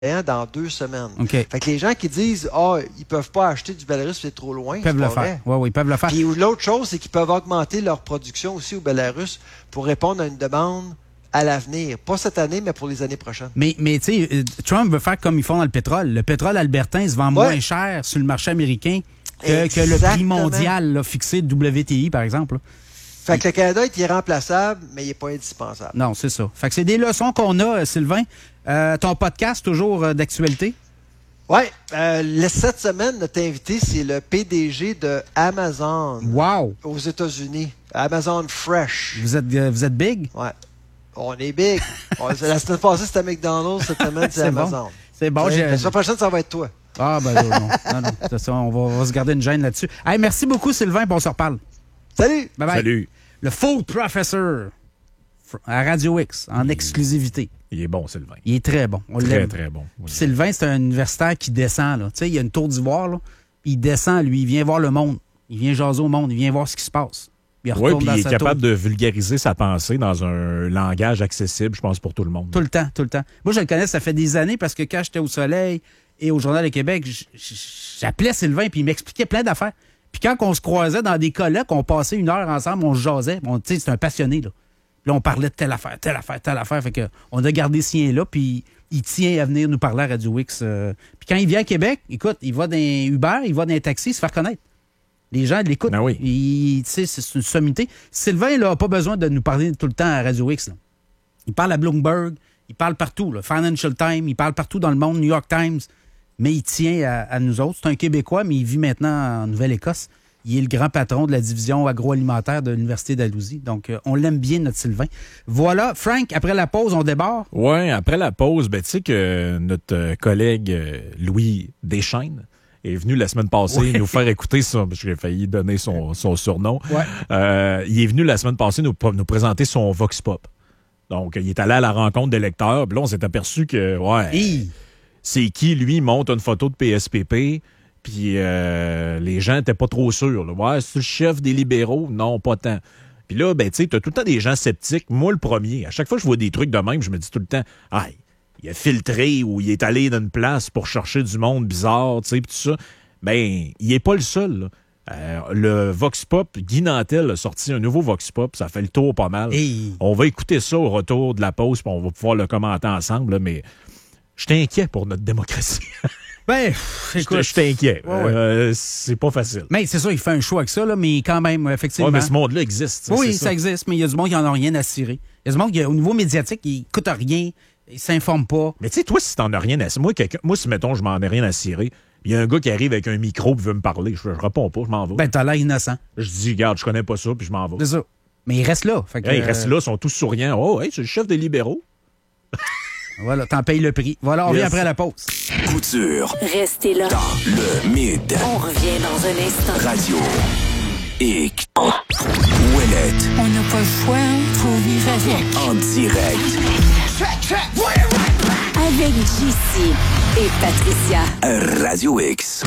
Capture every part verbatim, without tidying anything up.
dans deux semaines. Okay. Fait que les gens qui disent « Ah, oh, ils peuvent pas acheter du Bélarus, c'est trop loin. » Ils peuvent le faire. Oui, oui, ils peuvent le faire. Puis l'autre chose, c'est qu'ils peuvent augmenter leur production aussi au Bélarus pour répondre à une demande à l'avenir. Pas cette année, mais pour les années prochaines. Mais, mais tu sais, Trump veut faire comme ils font dans le pétrole. Le pétrole albertain se vend ouais. moins cher sur le marché américain que, que le prix mondial là, fixé de W T I, par exemple. Là. Fait que le Canada est irremplaçable, mais il n'est pas indispensable. Non, c'est ça. Fait que c'est des leçons qu'on a, Sylvain. Euh, ton podcast, toujours euh, d'actualité? Oui. Euh, cette semaine, notre invité, c'est le P D G de Amazon. Wow! Aux États-Unis. Amazon Fresh. Vous êtes, euh, vous êtes big? Oui. On est big. On, la semaine passée, c'était McDonald's. Cette semaine, c'est, c'est Amazon. Bon. C'est bon. J'ai... La semaine prochaine, ça va être toi. Ah, ben non, non. non, non. C'est ça, on, va, on va se garder une gêne là-dessus. Hey, merci beaucoup, Sylvain, puis on se reparle. Salut! Bye bye. Salut. Le Food Professor à Radio X, en il, exclusivité. Il est bon, Sylvain. Il est très bon. On très, l'aime. très bon. Oui. Sylvain, c'est un universitaire qui descend. Là. Tu sais, il y a une tour d'ivoire. Là. Il descend, lui. Il vient voir le monde. Il vient jaser au monde. Il vient voir ce qui se passe. Oui, puis il est capable tour. de vulgariser sa pensée dans un langage accessible, je pense, pour tout le monde. Tout le temps, tout le temps. Moi, je le connais, ça fait des années, parce que quand j'étais au Soleil et au Journal de Québec, j'appelais Sylvain, puis il m'expliquait plein d'affaires. Puis quand on se croisait dans des colloques, on passait une heure ensemble, on se jasait. Bon, tu sais, c'est un passionné, là. Là, on parlait de telle affaire, telle affaire, telle affaire. Fait que on a gardé ce lien-là, puis il tient à venir nous parler à Radio X. Euh... Puis quand il vient à Québec, écoute, il va dans un Uber, il va dans un taxi, se faire connaître. Les gens l'écoutent. Ben oui. Il, c'est une sommité. Sylvain n'a pas besoin de nous parler tout le temps à Radio X. Là. Il parle à Bloomberg, il parle partout. Là. Financial Times, il parle partout dans le monde, New York Times. Mais il tient à, à nous autres. C'est un Québécois, mais il vit maintenant en Nouvelle-Écosse. Il est le grand patron de la division agroalimentaire de l'Université d'Alousie. Donc, euh, on l'aime bien, notre Sylvain. Voilà. Frank, après la pause, on débarque? Oui, après la pause, ben, tu sais que notre collègue Louis Deschaines est venu la semaine passée ouais. nous faire écouter ça. J'ai failli donner son, son surnom. Ouais. Euh, il est venu la semaine passée nous, nous présenter son Vox Pop. Donc, il est allé à la rencontre des lecteurs. Puis là, on s'est aperçu que, ouais, hey. c'est qui, lui, il monte une photo de P S P P. Puis euh, les gens n'étaient pas trop sûrs. Là. Ouais, c'est le chef des libéraux? Non, pas tant. Puis là, ben, tu sais, t'as tout le temps des gens sceptiques. Moi, le premier. À chaque fois que je vois des trucs de même, je me dis tout le temps, ah, il a filtré ou il est allé dans une place pour chercher du monde bizarre, tu sais, puis tout ça. Ben, il est pas le seul, là. Euh, le Vox Pop, Guy Nantel a sorti un nouveau Vox Pop, ça fait le tour pas mal. Hey. On va écouter ça au retour de la pause, puis on va pouvoir le commenter ensemble, là, mais je suis inquiet pour notre démocratie. Ben, écoute, je suis inquiet. Ouais, ouais. Euh, c'est pas facile. Mais c'est ça, il fait un show avec ça, là, mais quand même, effectivement. Oui, mais ce monde-là existe. Oui, ça. ça existe, mais il y a du monde qui n'en a rien à cirer. Il y a du monde qui, au niveau médiatique, il n'écoute rien, il s'informe pas. Mais tu sais, toi, si t'en as rien à cirer, moi, moi, si, mettons, je m'en ai rien à cirer, il y a un gars qui arrive avec un micro et veut me parler, je, je réponds pas, je m'en vais. Ben, t'as l'air innocent. Je dis, regarde, je connais pas ça, puis je m'en vais. C'est ça. Mais il reste là. Fait que, hey, ils restent là, ils sont tous souriants. Oh, hey, c'est le chef des libéraux. Voilà, t'en payes le prix. Voilà, on yes. vient après la pause. Couture. Restez là. Dans le mid. On revient dans un instant. Radio X. Ouellette. On n'a pas le choix, faut vivre avec. En direct. Avec J C et Patricia. Radio X.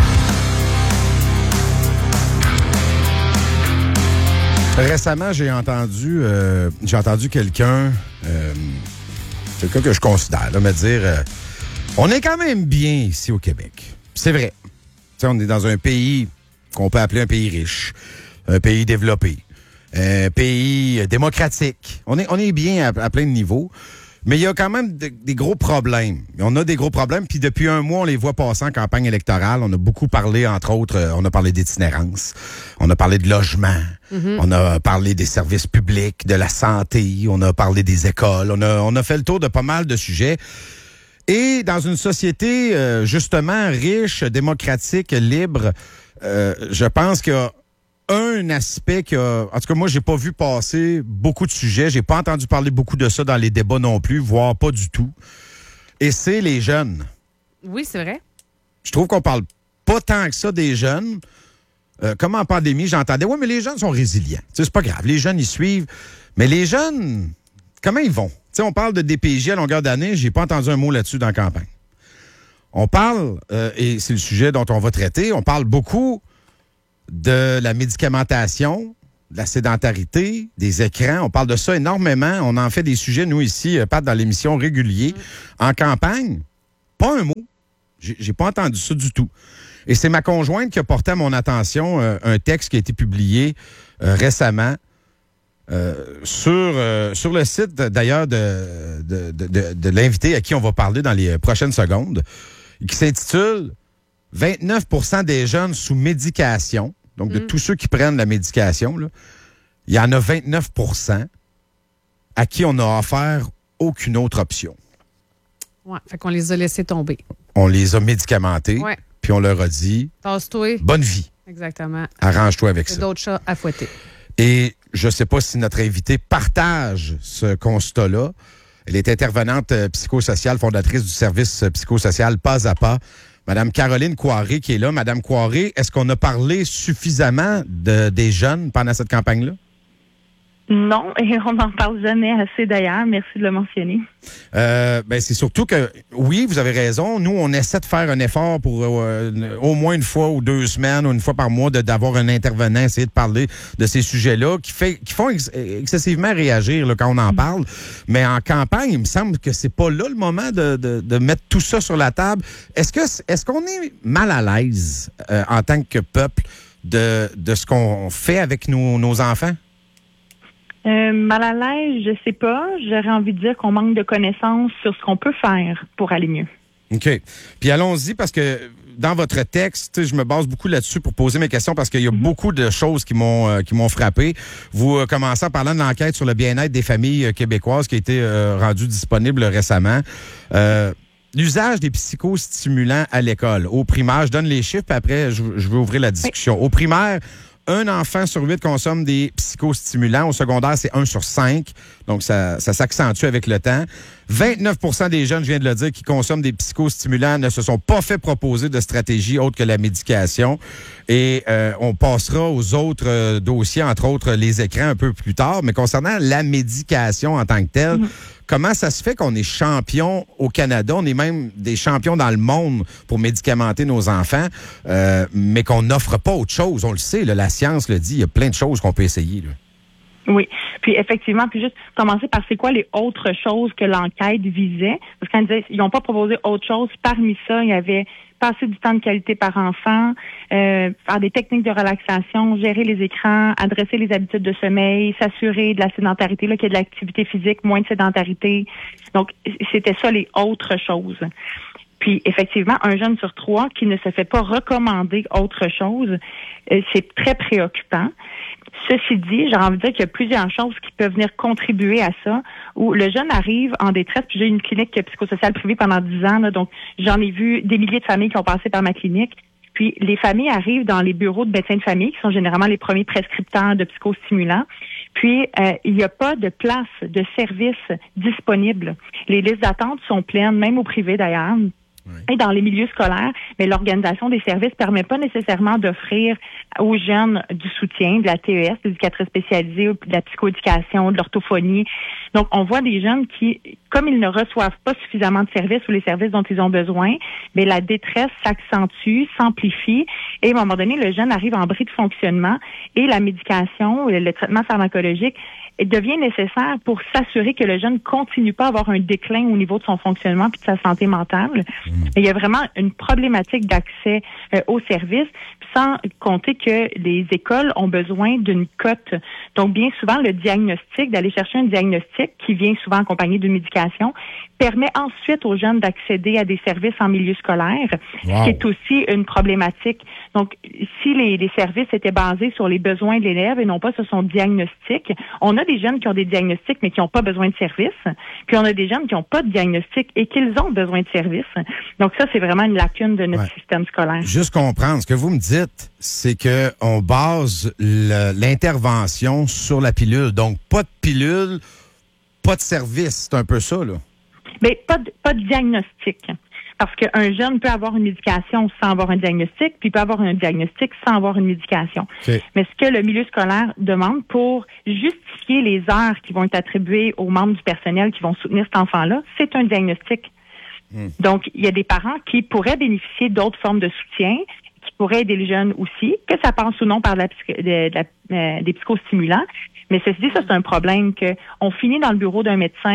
Récemment, j'ai entendu, euh, j'ai entendu quelqu'un... Euh, quelqu'un que je considère, là, me dire euh, on est quand même bien ici au Québec. C'est vrai. T'sais, on est dans un pays qu'on peut appeler un pays riche, un pays développé, un pays démocratique. On est, on est bien à, à plein de niveaux, mais il y a quand même de, des gros problèmes. On a des gros problèmes, puis depuis un mois, on les voit passer en campagne électorale. On a beaucoup parlé, entre autres, euh, on a parlé d'itinérance, on a parlé de logement, mm-hmm. on a parlé des services publics, de la santé, on a parlé des écoles, on a, on a fait le tour de pas mal de sujets. Et dans une société, euh, justement, riche, démocratique, libre, euh, je pense qu'il y a un aspect que, en tout cas, moi, j'ai pas vu passer beaucoup de sujets. J'ai pas entendu parler beaucoup de ça dans les débats non plus, voire pas du tout. Et c'est les jeunes. Oui, c'est vrai. Je trouve qu'on parle pas tant que ça des jeunes. Euh, comme en pandémie, j'entendais, oui, mais les jeunes sont résilients. T'sais, c'est pas grave. Les jeunes, ils suivent. Mais les jeunes, comment ils vont? T'sais, on parle de D P J à longueur d'année. J'ai pas entendu un mot là-dessus dans la campagne. On parle, euh, et c'est le sujet dont on va traiter, on parle beaucoup de la médicamentation, de la sédentarité, des écrans. On parle de ça énormément. On en fait des sujets, nous, ici, Pat, dans l'émission régulier. Mm. En campagne, Pas un mot. J'ai, j'ai pas entendu ça du tout. Et c'est ma conjointe qui a porté à mon attention euh, un texte qui a été publié euh, récemment euh, sur, euh, sur le site, d'ailleurs, de, de, de, de, de l'invité à qui on va parler dans les prochaines secondes, qui s'intitule « vingt-neuf pour cent des jeunes sous médication », donc de mm. tous ceux qui prennent la médication, là, il y en a vingt-neuf pour cent à qui on n'a offert aucune autre option. Oui, fait qu'on les a laissés tomber. On les a médicamentés, ouais. puis on leur a dit Tasse-toi. Bonne vie. Exactement. Arrange-toi avec C'est ça. d'autres chats à fouetter. Et je ne sais pas si notre invitée partage ce constat-là. Elle est intervenante euh, psychosociale, fondatrice du service euh, psychosocial Pas à Pas. Madame Caroline Coiré qui est là. Madame Coiré, est-ce qu'on a parlé suffisamment de, des jeunes pendant cette campagne-là? Non, et on n'en parle jamais assez d'ailleurs. Merci de le mentionner. Euh, ben c'est surtout que, oui, vous avez raison. Nous, on essaie de faire un effort pour euh, au moins une fois ou deux semaines ou une fois par mois de, d'avoir un intervenant, essayer de parler de ces sujets-là qui, fait, qui font ex- excessivement réagir là, quand on en parle. Mais en campagne, il me semble que c'est pas là le moment de, de, de mettre tout ça sur la table. Est-ce que est-ce qu'on est mal à l'aise euh, en tant que peuple de, de ce qu'on fait avec nos, nos enfants? Euh, mal à l'aise, je sais pas. J'aurais envie de dire qu'on manque de connaissances sur ce qu'on peut faire pour aller mieux. OK. Puis allons-y parce que dans votre texte, je me base beaucoup là-dessus pour poser mes questions parce qu'il y a mm-hmm. beaucoup de choses qui m'ont euh, qui m'ont frappé. Vous euh, commencez en parlant de l'enquête sur le bien-être des familles euh, québécoises qui a été euh, rendue disponible récemment. Euh, L'usage des psychostimulants à l'école. Au primaire, je donne les chiffres, puis après, je, je veux ouvrir la discussion. Oui. Au primaire, un enfant sur huit consomme des psychostimulants. Au secondaire, c'est un sur cinq. Donc, ça, ça s'accentue avec le temps. vingt-neuf pour cent des jeunes, je viens de le dire, qui consomment des psychostimulants ne se sont pas fait proposer de stratégie autre que la médication. Et euh, on passera aux autres euh, dossiers, entre autres les écrans un peu plus tard. Mais concernant la médication en tant que telle, mmh. comment ça se fait qu'on est champion au Canada? On est même des champions dans le monde pour médicamenter nos enfants, euh, mais qu'on n'offre pas autre chose. On le sait, là, la science le dit, il y a plein de choses qu'on peut essayer. Là. Oui. Puis effectivement, puis juste commencer par c'est quoi les autres choses que l'enquête visait. Parce qu'ils disaient, ils n'ont pas proposé autre chose. Parmi ça, il y avait passer du temps de qualité par enfant, euh, faire des techniques de relaxation, gérer les écrans, adresser les habitudes de sommeil, s'assurer de la sédentarité, là, qu'il y ait de l'activité physique, moins de sédentarité. Donc, c'était ça les autres choses. Puis, effectivement, un jeune sur trois qui ne se fait pas recommander autre chose, euh, c'est très préoccupant. Ceci dit, j'ai envie de dire qu'il y a plusieurs choses qui peuvent venir contribuer à ça, où le jeune arrive en détresse. Puis j'ai une clinique psychosociale privée pendant dix ans, là, donc j'en ai vu des milliers de familles qui ont passé par ma clinique. Puis les familles arrivent dans les bureaux de médecins de famille, qui sont généralement les premiers prescripteurs de psychostimulants. Puis, euh, il n'y a pas de place, de service disponible. Les listes d'attente sont pleines, même au privé d'ailleurs. Oui. Et dans les milieux scolaires, mais l'organisation des services ne permet pas nécessairement d'offrir aux jeunes du soutien, de la T E S, des éducatrices spécialisées, de la psychoéducation, de l'orthophonie. Donc, on voit des jeunes qui, comme ils ne reçoivent pas suffisamment de services ou les services dont ils ont besoin, mais la détresse s'accentue, s'amplifie, et à un moment donné, le jeune arrive en bris de fonctionnement et la médication, le traitement pharmacologique devient nécessaire pour s'assurer que le jeune ne continue pas à avoir un déclin au niveau de son fonctionnement puis de sa santé mentale. Mmh. Et il y a vraiment une problématique d'accès euh, aux services, sans compter que les écoles ont besoin d'une cote. Donc, bien souvent, le diagnostic, d'aller chercher un diagnostic qui vient souvent accompagné d'une médication, permet ensuite aux jeunes d'accéder à des services en milieu scolaire, wow. ce qui est aussi une problématique. Donc, si les, les services étaient basés sur les besoins de l'élève et non pas sur son diagnostic, on a des jeunes qui ont des diagnostics mais qui n'ont pas besoin de services, puis on a des jeunes qui n'ont pas de diagnostic et qu'ils ont besoin de services. Donc ça, c'est vraiment une lacune de notre ouais. système scolaire. Juste comprendre, ce que vous me dites, c'est que on base le, l'intervention sur la pilule. Donc, pas de pilule, pas de service. C'est un peu ça, là? Mais pas de, pas de diagnostic. Parce qu'un jeune peut avoir une médication sans avoir un diagnostic, puis peut avoir un diagnostic sans avoir une médication. Okay. Mais ce que le milieu scolaire demande pour justifier les heures qui vont être attribuées aux membres du personnel qui vont soutenir cet enfant-là, c'est un diagnostic. Mm. Donc, il y a des parents qui pourraient bénéficier d'autres formes de soutien, qui pourraient aider les jeunes aussi, que ça passe ou non par la, de, de la, euh, des psychostimulants. Mais ceci dit, ça, c'est un problème que on finit dans le bureau d'un médecin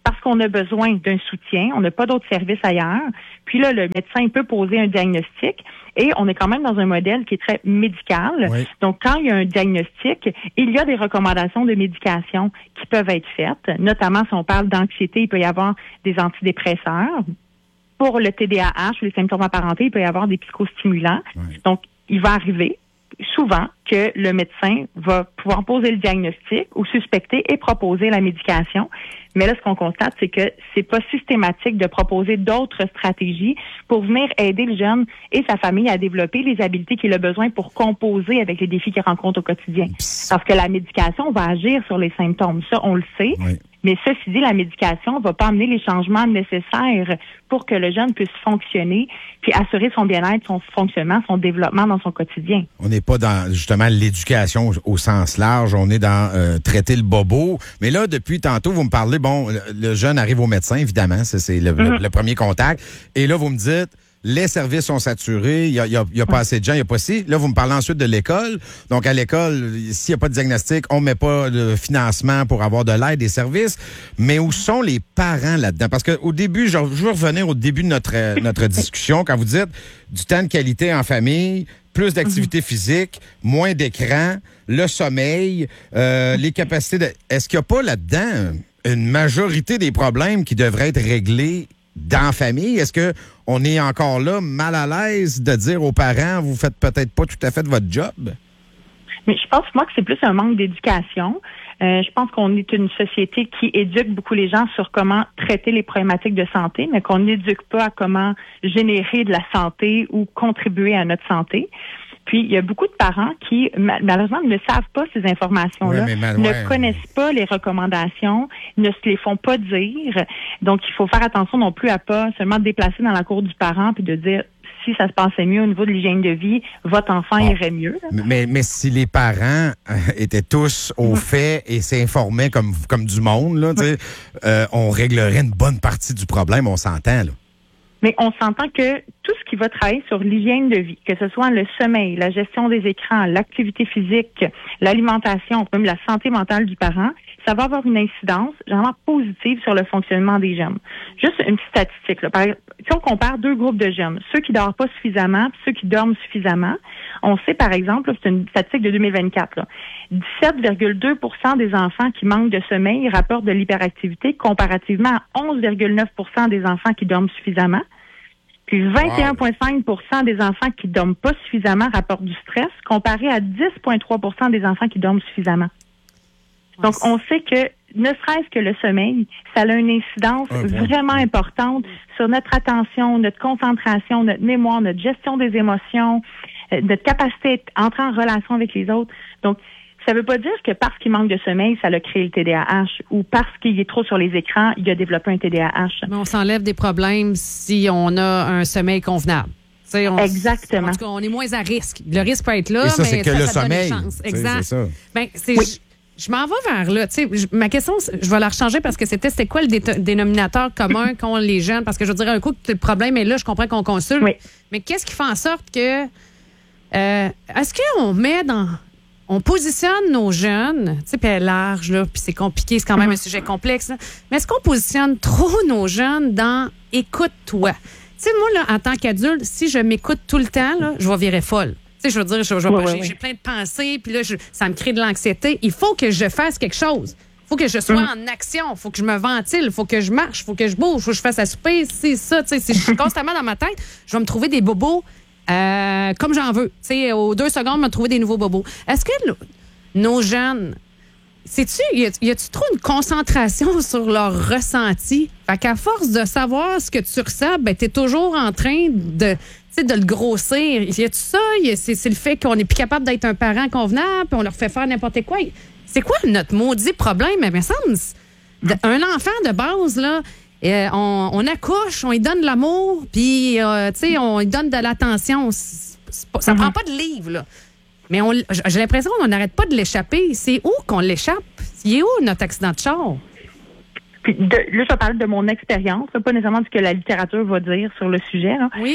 parce qu'on a besoin d'un soutien, on n'a pas d'autres services ailleurs. Puis là, le médecin il peut poser un diagnostic et on est quand même dans un modèle qui est très médical. Oui. Donc, quand il y a un diagnostic, il y a des recommandations de médication qui peuvent être faites, notamment si on parle d'anxiété, il peut y avoir des antidépresseurs. Pour le T D A H ou les symptômes apparentés, il peut y avoir des psychostimulants. Oui. Donc, il va arriver souvent que le médecin va pouvoir poser le diagnostic ou suspecter et proposer la médication. Mais là, ce qu'on constate, c'est que c'est pas systématique de proposer d'autres stratégies pour venir aider le jeune et sa famille à développer les habiletés qu'il a besoin pour composer avec les défis qu'il rencontre au quotidien. Parce que la médication va agir sur les symptômes. Ça, on le sait. Oui. Mais ceci dit, la médication ne va pas amener les changements nécessaires pour que le jeune puisse fonctionner puis assurer son bien-être, son fonctionnement, son développement dans son quotidien. On n'est pas dans, justement, l'éducation au, au sens large. On est dans euh, traiter le bobo. Mais là, depuis tantôt, vous me parlez, bon, le, le jeune arrive au médecin, évidemment, ça, c'est le, mm-hmm. le, le premier contact. Et là, vous me dites, les services sont saturés, il n'y a, y a, y a pas assez de gens, il n'y a pas si. Là, vous me parlez ensuite de l'école. Donc, à l'école, s'il n'y a pas de diagnostic, on ne met pas de financement pour avoir de l'aide, des services. Mais où sont les parents là-dedans? Parce qu'au début, je, je veux revenir au début de notre, euh, notre discussion, quand vous dites du temps de qualité en famille, plus d'activité mm-hmm. physique, moins d'écran, le sommeil, euh, les capacités de... Est-ce qu'il n'y a pas là-dedans une majorité des problèmes qui devraient être réglés dans la famille? Est-ce que on est encore là mal à l'aise de dire aux parents, vous faites peut-être pas tout à fait votre job? Mais je pense, moi, que c'est plus un manque d'éducation. Euh, je pense qu'on est une société qui éduque beaucoup les gens sur comment traiter les problématiques de santé, mais qu'on n'éduque pas à comment générer de la santé ou contribuer à notre santé. Puis, il y a beaucoup de parents qui, malheureusement, ne savent pas ces informations-là, ouais, mal, ne ouais. connaissent pas les recommandations, ne se les font pas dire. Donc, il faut faire attention non plus à pas seulement déplacer dans la cour du parent puis de dire si ça se passait mieux au niveau de l'hygiène de vie, votre enfant bon. irait mieux. Mais, mais si les parents euh, étaient tous au fait et s'informaient comme, comme du monde, là, oui. euh, on réglerait une bonne partie du problème, on s'entend, là. Mais on s'entend que tout ce qui va travailler sur l'hygiène de vie, que ce soit le sommeil, la gestion des écrans, l'activité physique, l'alimentation, même la santé mentale du parent, ça va avoir une incidence généralement positive sur le fonctionnement des jeunes. Juste une petite statistique. Là. Par, si on compare deux groupes de jeunes, ceux qui ne dorment pas suffisamment et ceux qui dorment suffisamment, on sait par exemple, là, c'est une statistique de deux mille vingt-quatre, là, dix-sept virgule deux pour cent des enfants qui manquent de sommeil rapportent de l'hyperactivité comparativement à onze virgule neuf pour cent des enfants qui dorment suffisamment. Puis vingt et un virgule cinq pour cent des enfants qui ne dorment pas suffisamment rapportent du stress, comparé à dix virgule trois pour cent des enfants qui dorment suffisamment. Donc, on sait que, ne serait-ce que le sommeil, ça a une incidence un vraiment importante sur notre attention, notre concentration, notre mémoire, notre gestion des émotions, euh, notre capacité à entrer en relation avec les autres. Donc, ça ne veut pas dire que parce qu'il manque de sommeil, ça a créé le T D A H ou parce qu'il est trop sur les écrans, il a développé un T D A H. Mais on s'enlève des problèmes si on a un sommeil convenable. On, Exactement. En tout cas, on est moins à risque. Le risque peut être là, Et ça, mais c'est que ça, le ça sommeil. donne une chance. Exact. C'est ça. Ben, c'est, oui. Je, je m'en vais vers là. Tu sais, je, ma question, je vais la rechanger parce que c'était c'était quoi le dé- dénominateur commun qu'ont les jeunes? Parce que je veux dire, un coup, que le problème est là, je comprends qu'on consulte. Oui. Mais qu'est-ce qui fait en sorte que... Euh, est-ce qu'on met dans... On positionne nos jeunes, tu sais, puis elle est large, là, puis c'est compliqué, c'est quand même mm-hmm. un sujet complexe, là. Mais est-ce qu'on positionne trop nos jeunes dans « écoute-toi ». Tu sais, moi, là, en tant qu'adulte, si je m'écoute tout le temps, là, je vais virer folle. Tu sais, je veux dire, je, je, ouais, j'ai, ouais. j'ai plein de pensées, puis là, je, ça me crée de l'anxiété. Il faut que je fasse quelque chose. Il faut que je sois mm-hmm. en action. Il faut que je me ventile. Il faut que je marche. Il faut que je bouge. Il faut que je fasse à souper. C'est ça. Tu sais, si je suis constamment dans ma tête, je vais me trouver des bobos euh, comme j'en veux. Tu sais, aux deux secondes, me trouver des nouveaux bobos. Est-ce que le, nos jeunes, sais-tu, y, a, y a-tu trop une concentration sur leur ressenti? Fait qu'à force de savoir ce que tu ressens, ben, t'es toujours en train de, de le grossir. Y a-tu ça? Y a, c'est, c'est le fait qu'on n'est plus capable d'être un parent convenable, puis on leur fait faire n'importe quoi. C'est quoi notre maudit problème? Mais il me semble, un enfant de base, là, euh, on, on accouche, on lui donne de l'amour, puis, euh, tu sais, on lui donne de l'attention. C'est, c'est pas, ça mm-hmm. prend pas de livre, là. Mais on, j'ai l'impression qu'on n'arrête pas de l'échapper. C'est où qu'on l'échappe? Il est où notre accident de char? Puis de, là, je vais parler de mon expérience, pas nécessairement de ce que la littérature va dire sur le sujet. Là. Oui.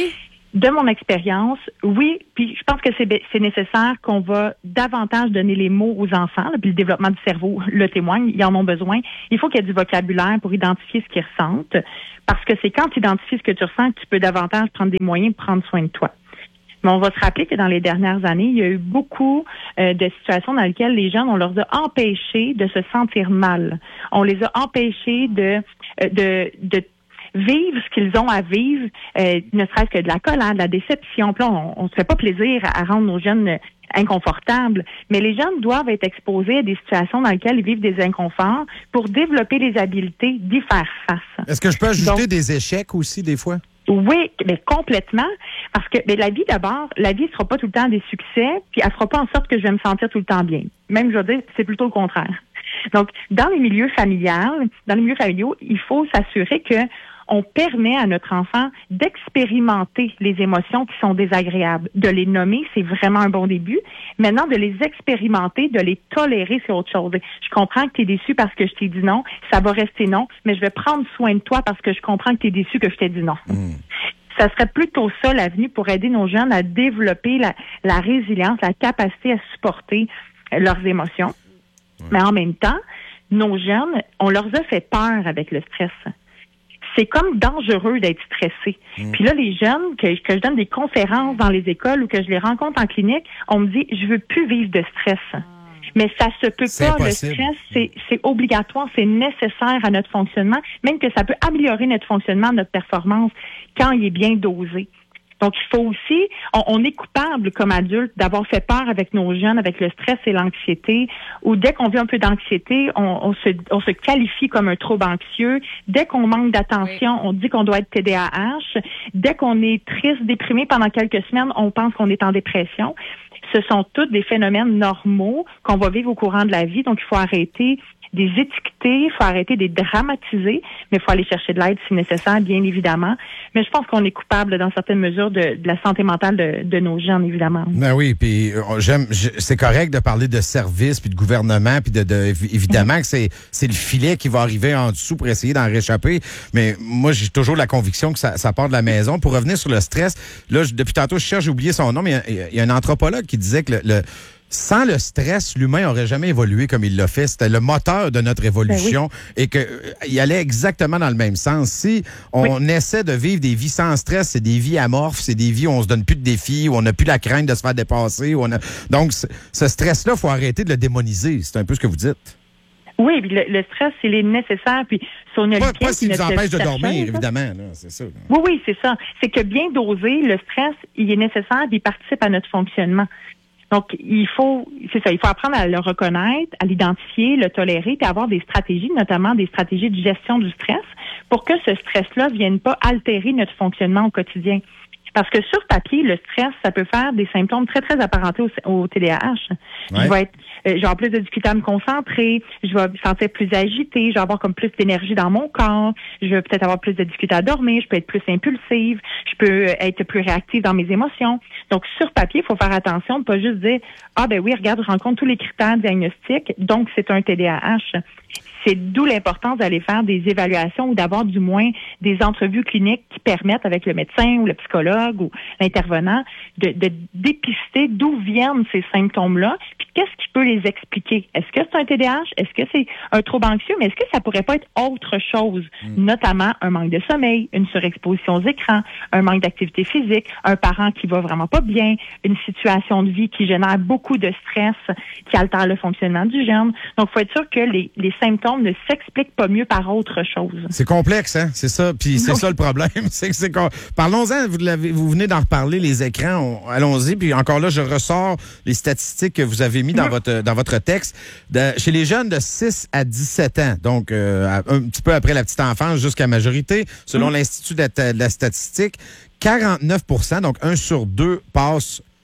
de mon expérience, oui, puis je pense que c'est, c'est nécessaire qu'on va davantage donner les mots aux enfants, là, puis le développement du cerveau le témoigne, ils en ont besoin. Il faut qu'il y ait du vocabulaire pour identifier ce qu'ils ressentent, parce que c'est quand tu identifies ce que tu ressens que tu peux davantage prendre des moyens pour prendre soin de toi. Mais on va se rappeler que dans les dernières années, il y a eu beaucoup euh, de situations dans lesquelles les jeunes, on leur a empêchés de se sentir mal. On les a empêchés de euh, de, de vivre ce qu'ils ont à vivre, euh, ne serait-ce que de la colère, de la déception. Puis là, on ne se fait pas plaisir à, à rendre nos jeunes inconfortables, mais les jeunes doivent être exposés à des situations dans lesquelles ils vivent des inconforts pour développer les habiletés d'y faire face. Est-ce que je peux ajouter Donc, des échecs aussi, des fois? Oui, mais complètement. Parce que mais la vie, d'abord, la vie ne sera pas tout le temps des succès, puis elle ne fera pas en sorte que je vais me sentir tout le temps bien. Même, je veux dire, c'est plutôt le contraire. Donc, dans les milieux familiaux, dans les milieux familiaux, il faut s'assurer que on permet à notre enfant d'expérimenter les émotions qui sont désagréables. De les nommer, c'est vraiment un bon début. Maintenant, de les expérimenter, de les tolérer, c'est autre chose. Je comprends que tu es déçu parce que je t'ai dit non, ça va rester non, mais je vais prendre soin de toi parce que je comprends que tu es déçu que je t'ai dit non. Mmh. Ça serait plutôt ça l'avenue pour aider nos jeunes à développer la, la résilience, la capacité à supporter leurs émotions. Mmh. Mais en même temps, nos jeunes, on leur a fait peur avec le stress. C'est comme dangereux d'être stressé. Mmh. Puis là, les jeunes, que, que je donne des conférences dans les écoles ou que je les rencontre en clinique, on me dit, je veux plus vivre de stress. Mmh. Mais ça se peut c'est pas. impossible. Le stress, c'est, c'est obligatoire, c'est nécessaire à notre fonctionnement, même que ça peut améliorer notre fonctionnement, notre performance, quand il est bien dosé. Donc, il faut aussi, on, on est coupable comme adulte d'avoir fait peur avec nos jeunes, avec le stress et l'anxiété, ou dès qu'on vit un peu d'anxiété, on, on, se, on se qualifie comme un trouble anxieux. Dès qu'on manque d'attention, oui. on dit qu'on doit être T D A H. Dès qu'on est triste, déprimé pendant quelques semaines, on pense qu'on est en dépression. Ce sont tous des phénomènes normaux qu'on va vivre au courant de la vie, donc il faut arrêter des étiqueter, il faut arrêter de les dramatiser, mais il faut aller chercher de l'aide si nécessaire, bien évidemment. Mais je pense qu'on est coupable dans certaines mesures de, de la santé mentale de, de nos jeunes, évidemment. Ben oui, puis j'aime, c'est correct de parler de services, puis de gouvernement, puis de, de évidemment mmh. que c'est c'est le filet qui va arriver en dessous pour essayer d'en réchapper. Mais moi, j'ai toujours la conviction que ça, ça part de la maison. Pour revenir sur le stress, là, je, depuis tantôt, je cherche, j'ai oublié son nom, mais il y, a, il y a un anthropologue qui disait que le, le sans le stress, l'humain n'aurait jamais évolué comme il l'a fait. C'était le moteur de notre évolution ben oui. et qu'il euh, allait exactement dans le même sens. Si on oui. essaie de vivre des vies sans stress, c'est des vies amorphes, c'est des vies où on se donne plus de défis, où on n'a plus la crainte de se faire dépasser. Où on a... Donc, ce stress-là, il faut arrêter de le démoniser. C'est un peu ce que vous dites. Oui, puis le, le stress, il est nécessaire. Puis si on a pas, pas s'il nous empêche de dormir, chaise, évidemment. Là, c'est ça. Là. Oui, oui, c'est ça. C'est que bien dosé, le stress, il est nécessaire et il participe à notre fonctionnement. Donc, il faut, c'est ça, il faut apprendre à le reconnaître, à l'identifier, le tolérer, puis avoir des stratégies, notamment des stratégies de gestion du stress, pour que ce stress-là vienne pas altérer notre fonctionnement au quotidien. Parce que sur papier, le stress, ça peut faire des symptômes très, très apparentés au, au T D A H. Ouais. Je vais être, euh, je vais avoir plus de difficulté à me concentrer, je vais me sentir plus agitée, je vais avoir comme plus d'énergie dans mon corps, je vais peut-être avoir plus de difficulté à dormir, je peux être plus impulsive, je peux être plus réactive dans mes émotions. Donc, sur papier, il faut faire attention de ne pas juste dire « Ah, ben oui, regarde, je rencontre tous les critères diagnostiques, donc c'est un T D A H ». C'est d'où l'importance d'aller faire des évaluations ou d'avoir du moins des entrevues cliniques qui permettent avec le médecin ou le psychologue ou l'intervenant de, de dépister d'où viennent ces symptômes-là, puis qu'est-ce qui peut les expliquer. Est-ce que c'est un T D A H? Est-ce que c'est un trouble anxieux? Mais est-ce que ça pourrait pas être autre chose? Mm. Notamment un manque de sommeil, une surexposition aux écrans, un manque d'activité physique, un parent qui va vraiment pas bien, une situation de vie qui génère beaucoup de stress, qui altère le fonctionnement du jeune. Donc, il faut être sûr que les, les symptômes ne s'explique pas mieux par autre chose. C'est complexe, hein? C'est ça. Puis c'est oui. ça le problème. c'est que c'est con... Parlons-en, vous, l'avez, vous venez d'en reparler, les écrans. On... Allons-y. Puis encore là, je ressors les statistiques que vous avez mis dans, oui. votre, dans votre texte. De... Chez les jeunes de six à dix-sept ans, donc euh, un petit peu après la petite enfance jusqu'à majorité, selon oui. l'Institut de, de la statistique, quarante-neuf pour cent, donc un sur deux, passe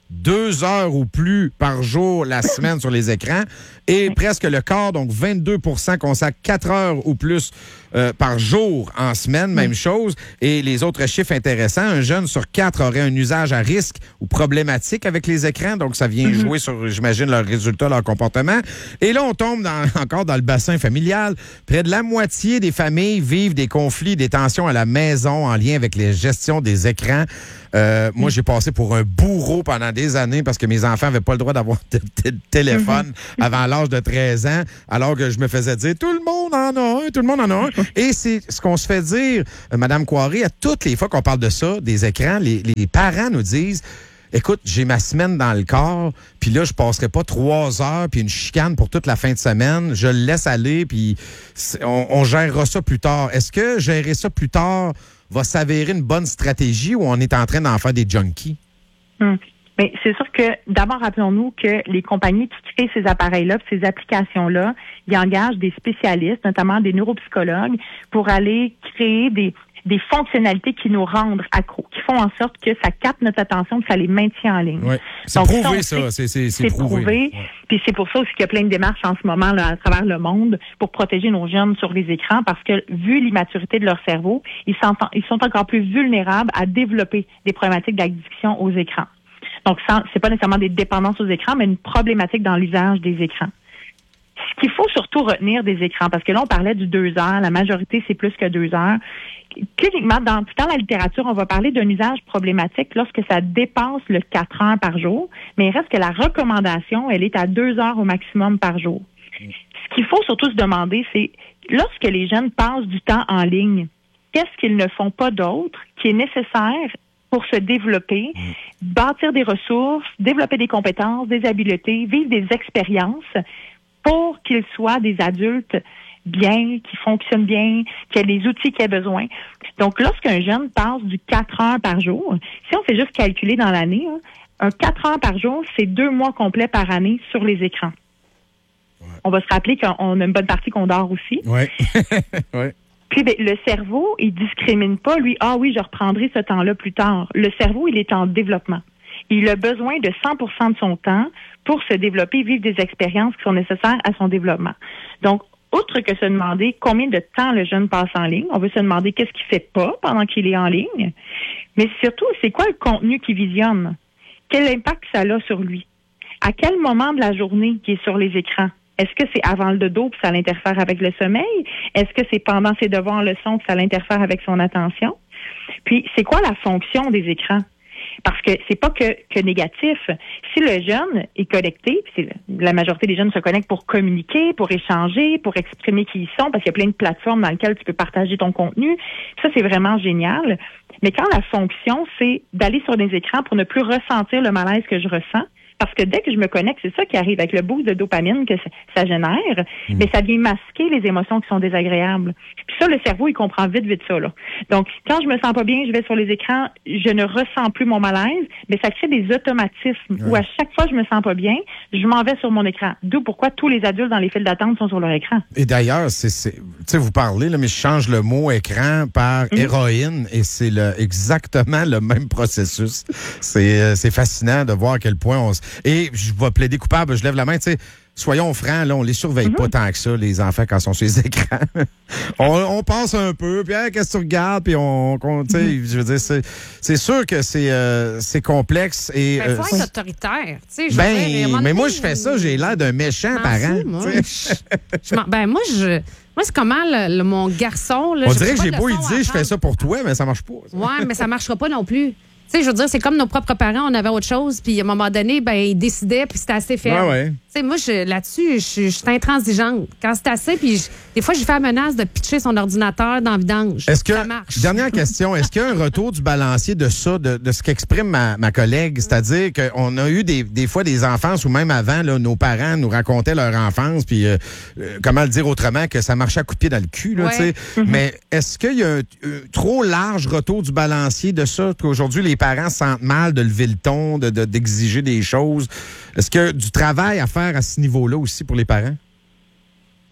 deux heures ou plus par jour la semaine sur les écrans et presque le quart, donc vingt-deux pour cent consacrent quatre heures ou plus euh, par jour en semaine, même chose. Et les autres chiffres intéressants, un jeune sur quatre aurait un usage à risque ou problématique avec les écrans, donc ça vient mm-hmm. jouer sur, j'imagine, leurs résultats, leur comportement. Et là, on tombe dans, encore dans le bassin familial. Près de la moitié des familles vivent des conflits, des tensions à la maison en lien avec la gestion des écrans. Euh, moi, j'ai passé pour un bourreau pendant des années parce que mes enfants n'avaient pas le droit d'avoir de, de, de téléphone mm-hmm. avant l'âge de treize ans, alors que je me faisais dire « tout le monde en a un, tout le monde en a un ». Et c'est ce qu'on se fait dire, euh, Mme Couaré, à toutes les fois qu'on parle de ça, des écrans, les, les parents nous disent « écoute, j'ai ma semaine dans le corps, puis là, je passerai pas trois heures, puis une chicane pour toute la fin de semaine. Je le laisse aller, puis on, on gérera ça plus tard. » Est-ce que gérer ça plus tard va s'avérer une bonne stratégie ou on est en train d'en faire des junkies? Hum. Mais c'est sûr que, d'abord, rappelons-nous que les compagnies qui créent ces appareils-là, ces applications-là, ils engagent des spécialistes, notamment des neuropsychologues, pour aller créer des, des fonctionnalités qui nous rendent accros, qui font en sorte que ça capte notre attention, que ça les maintient en ligne. Ouais. C'est Donc, prouvé, ça. ça. C'est, c'est, c'est, c'est prouvé. prouvé. Ouais. Puis c'est pour ça aussi qu'il y a plein de démarches en ce moment là, à travers le monde pour protéger nos jeunes sur les écrans parce que, vu l'immaturité de leur cerveau, ils sont, ils sont encore plus vulnérables à développer des problématiques d'addiction aux écrans. Donc, c'est pas nécessairement des dépendances aux écrans, mais une problématique dans l'usage des écrans. Ce qu'il faut surtout retenir des écrans, parce que là, on parlait du deux heures, la majorité, c'est plus que deux heures. Cliniquement, dans, dans la littérature, on va parler d'un usage problématique lorsque ça dépasse le quatre heures par jour, mais il reste que la recommandation, elle est à deux heures au maximum par jour. Ce qu'il faut surtout se demander, c'est lorsque les jeunes passent du temps en ligne, qu'est-ce qu'ils ne font pas d'autre qui est nécessaire pour se développer, bâtir des ressources, développer des compétences, des habiletés, vivre des expériences pour qu'ils soient des adultes bien, qui fonctionnent bien, qui aient les outils qu'il a besoin. Donc, lorsqu'un jeune passe du quatre heures par jour, si on fait juste calculer dans l'année, hein, un quatre heures par jour, c'est deux mois complets par année sur les écrans. Ouais. On va se rappeler qu'on a une bonne partie qu'on dort aussi. Oui. Oui. Puis, bien, le cerveau, il discrimine pas, lui, ah oui, je reprendrai ce temps-là plus tard. Le cerveau, il est en développement. Il a besoin de cent pour cent de son temps pour se développer, vivre des expériences qui sont nécessaires à son développement. Donc, outre que se demander combien de temps le jeune passe en ligne, on veut se demander qu'est-ce qu'il fait pas pendant qu'il est en ligne, mais surtout, c'est quoi le contenu qu'il visionne? Quel impact ça a sur lui? À quel moment de la journée qu'il est sur les écrans? Est-ce que c'est avant le dodo que ça l'interfère avec le sommeil? Est-ce que c'est pendant ses devoirs en leçon que ça l'interfère avec son attention? Puis, c'est quoi la fonction des écrans? Parce que c'est pas que, que négatif. Si le jeune est connecté, puis la majorité des jeunes se connectent pour communiquer, pour échanger, pour exprimer qui ils sont, parce qu'il y a plein de plateformes dans lesquelles tu peux partager ton contenu. Ça, c'est vraiment génial. Mais quand la fonction, c'est d'aller sur des écrans pour ne plus ressentir le malaise que je ressens, parce que dès que je me connecte, c'est ça qui arrive avec le boost de dopamine que ça génère, mmh. mais ça vient masquer les émotions qui sont désagréables. Puis ça, le cerveau, il comprend vite, vite ça, là. Donc, quand je me sens pas bien, je vais sur les écrans, je ne ressens plus mon malaise, mais ça crée des automatismes ouais. où à chaque fois que je me sens pas bien, je m'en vais sur mon écran. D'où pourquoi tous les adultes dans les files d'attente sont sur leur écran. Et d'ailleurs, c'est, c'est, tu sais, vous parlez, là, mais je change le mot écran par mmh. héroïne et c'est le, exactement le même processus. C'est, c'est fascinant de voir à quel point on s... Et je vais plaider coupable, je lève la main, tu sais, soyons francs, là, on les surveille mm-hmm. pas tant que ça, les enfants, quand ils sont sur les écrans. on, on passe un peu, puis hey, qu'est-ce que tu regardes, puis on, on tu sais, mm-hmm. je veux dire, c'est, c'est sûr que c'est, euh, c'est complexe. Et, ben, faut euh, être autoritaire, tu sais. Ben, dire, mais moi, je fais ça, j'ai l'air d'un méchant parent. Fous, moi. je, je ben, moi, je... Moi, c'est comment le, le, mon garçon... Là, on dirait que j'ai beau lui dire, je fais ça pour toi, mais ça marche pas. Ça. Ouais, mais ça marchera pas non plus. Tu sais, je veux dire, c'est comme nos propres parents, on avait autre chose, puis à un moment donné, ben ils décidaient, puis c'était assez ferme. Ouais, ouais. Tu sais, moi, je, là-dessus, je, je suis intransigeante. Quand c'est assez, puis je, des fois, j'ai fait la menace de pitcher son ordinateur dans le vidange. Est-ce que, ça marche. Dernière question, est-ce qu'il y a un retour du balancier de ça, de, de ce qu'exprime ma, ma collègue? C'est-à-dire qu'on a eu des, des fois des enfances, ou même avant, là, nos parents nous racontaient leur enfance, puis euh, euh, comment le dire autrement, que ça marchait à coups de pied dans le cul, là, ouais. tu sais. Mm-hmm. Mais est-ce qu'il y a un, un trop large retour du balancier de ça, qu'aujourd'hui, les parents se sentent mal de lever le ton, de, de, d'exiger des choses? Est-ce qu'il y a du travail à faire à ce niveau-là aussi pour les parents?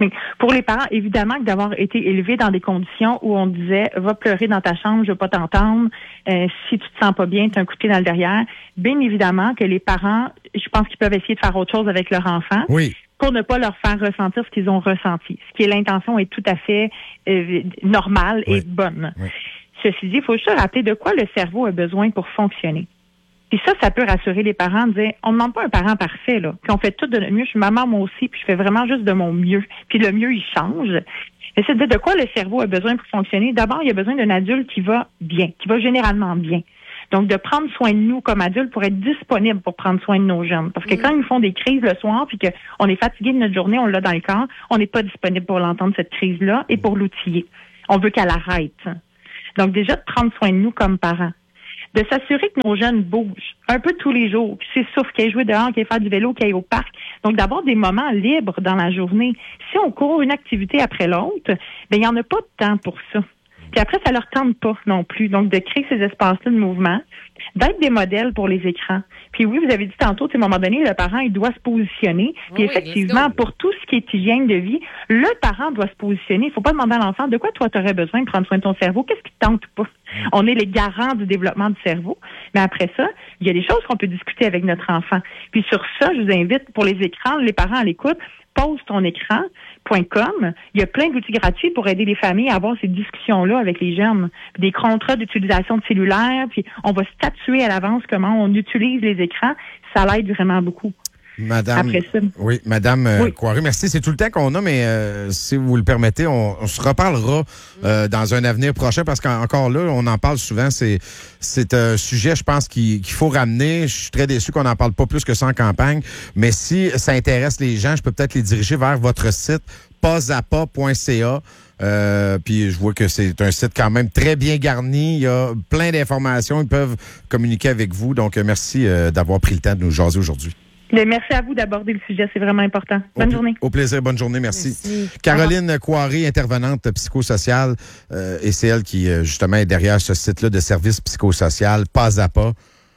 Mais pour les parents, évidemment que d'avoir été élevés dans des conditions où on disait « va pleurer dans ta chambre, je veux pas t'entendre, euh, si tu te sens pas bien, tu as un coup de pied dans le derrière », bien évidemment que les parents, je pense qu'ils peuvent essayer de faire autre chose avec leur enfant. Oui. Pour ne pas leur faire ressentir ce qu'ils ont ressenti. Ce qui est l'intention est tout à fait euh, normale oui. et bonne. Oui. Ceci dit, il faut juste se rappeler de quoi le cerveau a besoin pour fonctionner. Puis ça, ça peut rassurer les parents de dire, on ne demande pas un parent parfait, là. Puis on fait tout de notre mieux. Je suis maman, moi aussi, puis je fais vraiment juste de mon mieux. Puis le mieux, il change. Mais c'est de dire de quoi le cerveau a besoin pour fonctionner. D'abord, il a besoin d'un adulte qui va bien, qui va généralement bien. Donc, de prendre soin de nous comme adultes pour être disponible pour prendre soin de nos jeunes. Parce que quand ils font des crises le soir, puis qu'on est fatigué de notre journée, on l'a dans le corps, on n'est pas disponible pour l'entendre, cette crise-là, et pour l'outiller. On veut qu'elle arrête. Donc, déjà, de prendre soin de nous comme parents. De s'assurer que nos jeunes bougent un peu tous les jours. Puis c'est sauf qu'ils aillent jouer dehors, qu'ils aillent faire du vélo, qu'ils aillent au parc. Donc, d'avoir des moments libres dans la journée. Si on court une activité après l'autre, ben il n'y en a pas de temps pour ça. Puis après, ça leur tente pas non plus. Donc, de créer ces espaces-là de mouvement, d'être des modèles pour les écrans. Puis oui, vous avez dit tantôt, à un moment donné, le parent, il doit se positionner. Puis oui, effectivement, pour tout ce qui est hygiène de vie, le parent doit se positionner. Il faut pas demander à l'enfant de quoi toi tu aurais besoin de prendre soin de ton cerveau. Qu'est-ce qui te tente pas? On est les garants du développement du cerveau. Mais après ça, il y a des choses qu'on peut discuter avec notre enfant. Puis sur ça, je vous invite, pour les écrans, les parents à l'écoute, pose ton écran point com. Il y a plein d'outils gratuits pour aider les familles à avoir ces discussions-là avec les jeunes. Des contrats d'utilisation de cellulaire, puis on va statuer à l'avance comment on utilise les écrans. Ça l'aide vraiment beaucoup. Madame, Après ça. oui, Madame euh, Oui. Couaré, merci. C'est tout le temps qu'on a, mais euh, si vous le permettez, on, on se reparlera euh, dans un avenir prochain parce qu'encore là, on en parle souvent. C'est c'est un sujet, je pense, qu'il qu'il faut ramener. Je suis très déçu qu'on n'en parle pas plus que ça en campagne. Mais si ça intéresse les gens, je peux peut-être les diriger vers votre site pas à pas point c a. Euh, puis je vois que c'est un site quand même très bien garni. Il y a plein d'informations. Ils peuvent communiquer avec vous. Donc, euh, merci euh, d'avoir pris le temps de nous jaser aujourd'hui. Mais merci à vous d'aborder le sujet, c'est vraiment important. Bonne au, journée. Au plaisir, bonne journée, merci. Merci. Caroline Couaré, intervenante psychosociale, euh, et c'est elle qui, euh, justement, est derrière ce site-là de service psychosocial, pas à pas.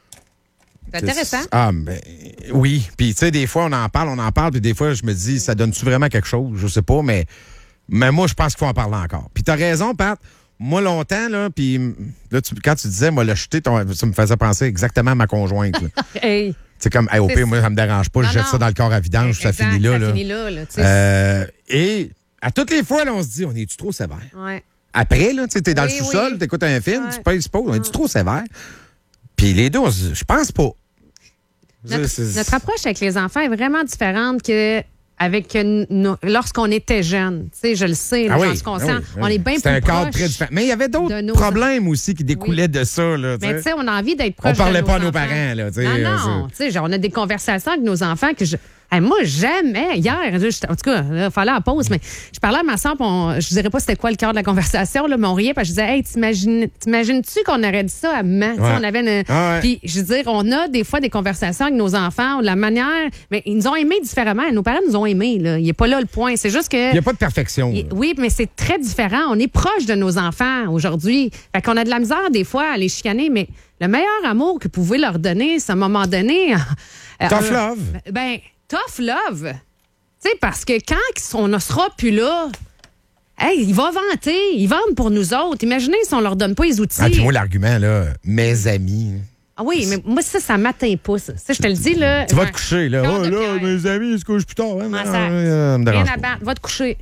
C'est intéressant. Ah, mais oui. Puis, tu sais, des fois, on en parle, on en parle, puis des fois, je me dis, ça donne-tu vraiment quelque chose? Je sais pas, mais, mais moi, je pense qu'il faut en parler encore. Puis, t'as raison, Pat. Moi, longtemps, là, puis là, tu, quand tu disais, moi, le jeter, ton, ça me faisait penser exactement à ma conjointe. Hey. C'est comme, hey, au pire, moi, ça me dérange pas, Non, je jette non. ça dans le corps à vidange, ça Exact, finit là. Ça là. finit là, là, tu sais. Euh, et à toutes les fois, là, on se dit, on est-tu trop sévère? Ouais. Après, là, tu sais, t'es dans Oui, le sous-sol, oui. t'écoutes un film, Ouais. tu pèses pas, on est-tu trop sévère? Puis les deux, on se dit, je pense pas. Notre, C'est- c'est- notre approche avec les enfants est vraiment différente que avec euh, nos- lorsqu'on était jeune. Tu sais, je le sais, Ah j'en oui, suis conscient. ah oui, oui. On est bien plus C'est un cadre proche très différent. Mais il y avait de d'autres nos- problèmes aussi qui découlaient de ça. Là, tu Mais sais. tu sais, on a envie d'être proche On parlait de pas à nos nos enfants. parents. Là, tu sais, Non, euh, non. Tu sais, genre, on a des conversations avec nos enfants que je... Hey, moi, jamais. Hier, je- en tout cas, il fallait en pause, mais je parlais à ma soeur, puis on- je dirais pas c'était quoi le cœur de la conversation, là, mais on riait, parce que je disais, hey, t'imagines- t'imagines-tu qu'on aurait dit ça à maman? Tu sais, Ouais. On avait une... Ah ouais. Puis, je veux dire, on a des fois des conversations avec nos enfants, de la manière. Mais ils nous ont aimés différemment. Nos parents nous ont aimés, là. Il n'est pas là le point. C'est juste que. Il n'y a pas de perfection. Il- là. Oui, mais c'est très différent. On est proche de nos enfants aujourd'hui. Fait qu'on a de la misère des fois à les chicaner, mais le meilleur amour que vous pouvez leur donner, c'est à un moment donné. euh, Tough euh, love. Ben, tough love. Tu sais, parce que quand on ne sera plus là, hey, il va vanter, ils vendent pour nous autres. Imaginez si on leur donne pas les outils. Ah, puis moi, l'argument, là, mes amis. Ah oui, mais moi, ça, ça m'atteint pas, ça. Ça, je te le dis, là. Tu vas Ouais. te coucher, là. Cœur Oh, de là, pierre. mes amis, ils se couchent plus tard. Hein? Comment Ah, ça? euh, me Rien dérange à pas. battre. Va te coucher.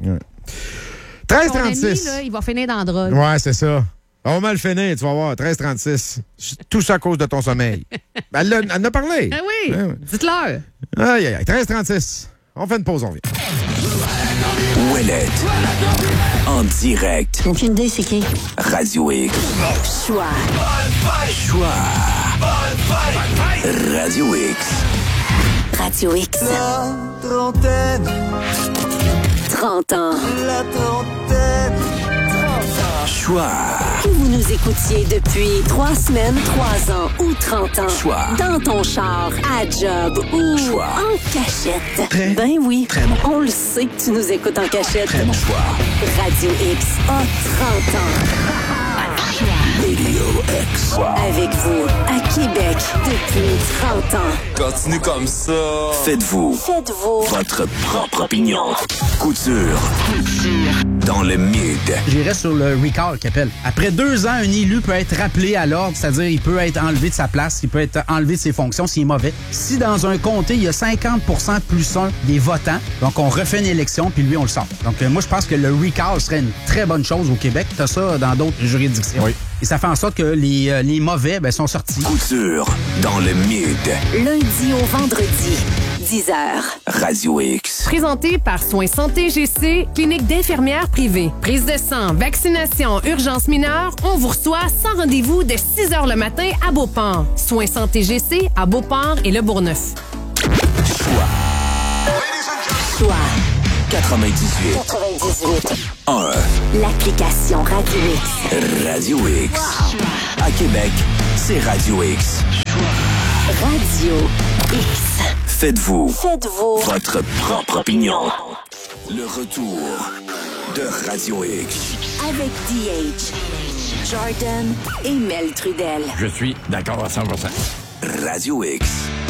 treize Ton ami, trente-six. là, il va finir dans la drogue. Ouais, c'est ça. On va mal finir, tu vas voir. treize trente-six. Tout ça à cause de ton sommeil. Ben, elle, l'a- elle en a parlé. Ah oui, Ouais, ouais. dites-leur. Aïe, aïe, aïe. treize trente-six. On fait une pause, on vient. Ouellette. En direct. Aucune idée, c'est qui? Radio X. Choix. Choix. Radio X. Radio X. La trentaine, trente ans. la trentaine. Choix. Que vous nous écoutiez depuis trois semaines, trois ans ou trente ans. Choix. Dans ton char, à job ou Choix. en cachette. Très, ben oui. très bon. On le sait que tu nous écoutes en cachette. Très bon choix. Radio X a trente ans. Radio X. Avec vous, à Québec, Depuis trente ans. Continue comme ça. Faites-vous. Faites-vous. Votre propre opinion. Couture. Dans le mid. J'irais sur le recall qu'il appelle. Après deux ans, un élu peut être rappelé à l'ordre, c'est-à-dire il peut être enlevé de sa place, il peut être enlevé de ses fonctions s'il est mauvais. Si dans un comté, il y a cinquante pour cent plus un des votants, donc on refait une élection, puis lui, on le sort. Donc euh, moi, je pense que le recall serait une très bonne chose au Québec. T'as ça dans d'autres juridictions. Oui. Et ça fait en sorte que les, euh, les mauvais ben, sont sortis. Couture. Dans le mid. Lundi au vendredi, dix heures. Radio X. Présenté par Soins Santé G C, clinique d'infirmières privée. Prise de sang, vaccination, urgence mineure, on vous reçoit sans rendez-vous de six heures le matin à Beauport. Soins Santé G C à Beauport et Le Bourgneuf. Choix quatre-vingt-dix-huit. quatre-vingt-dix-huit. un. L'application Radio X. Radio X. À Québec, c'est Radio X. Radio X. Faites-vous. Faites-vous. Votre propre opinion. Le retour de Radio X. Avec D H, Jordan et Mel Trudel. Je suis d'accord à cent pour cent. Radio X.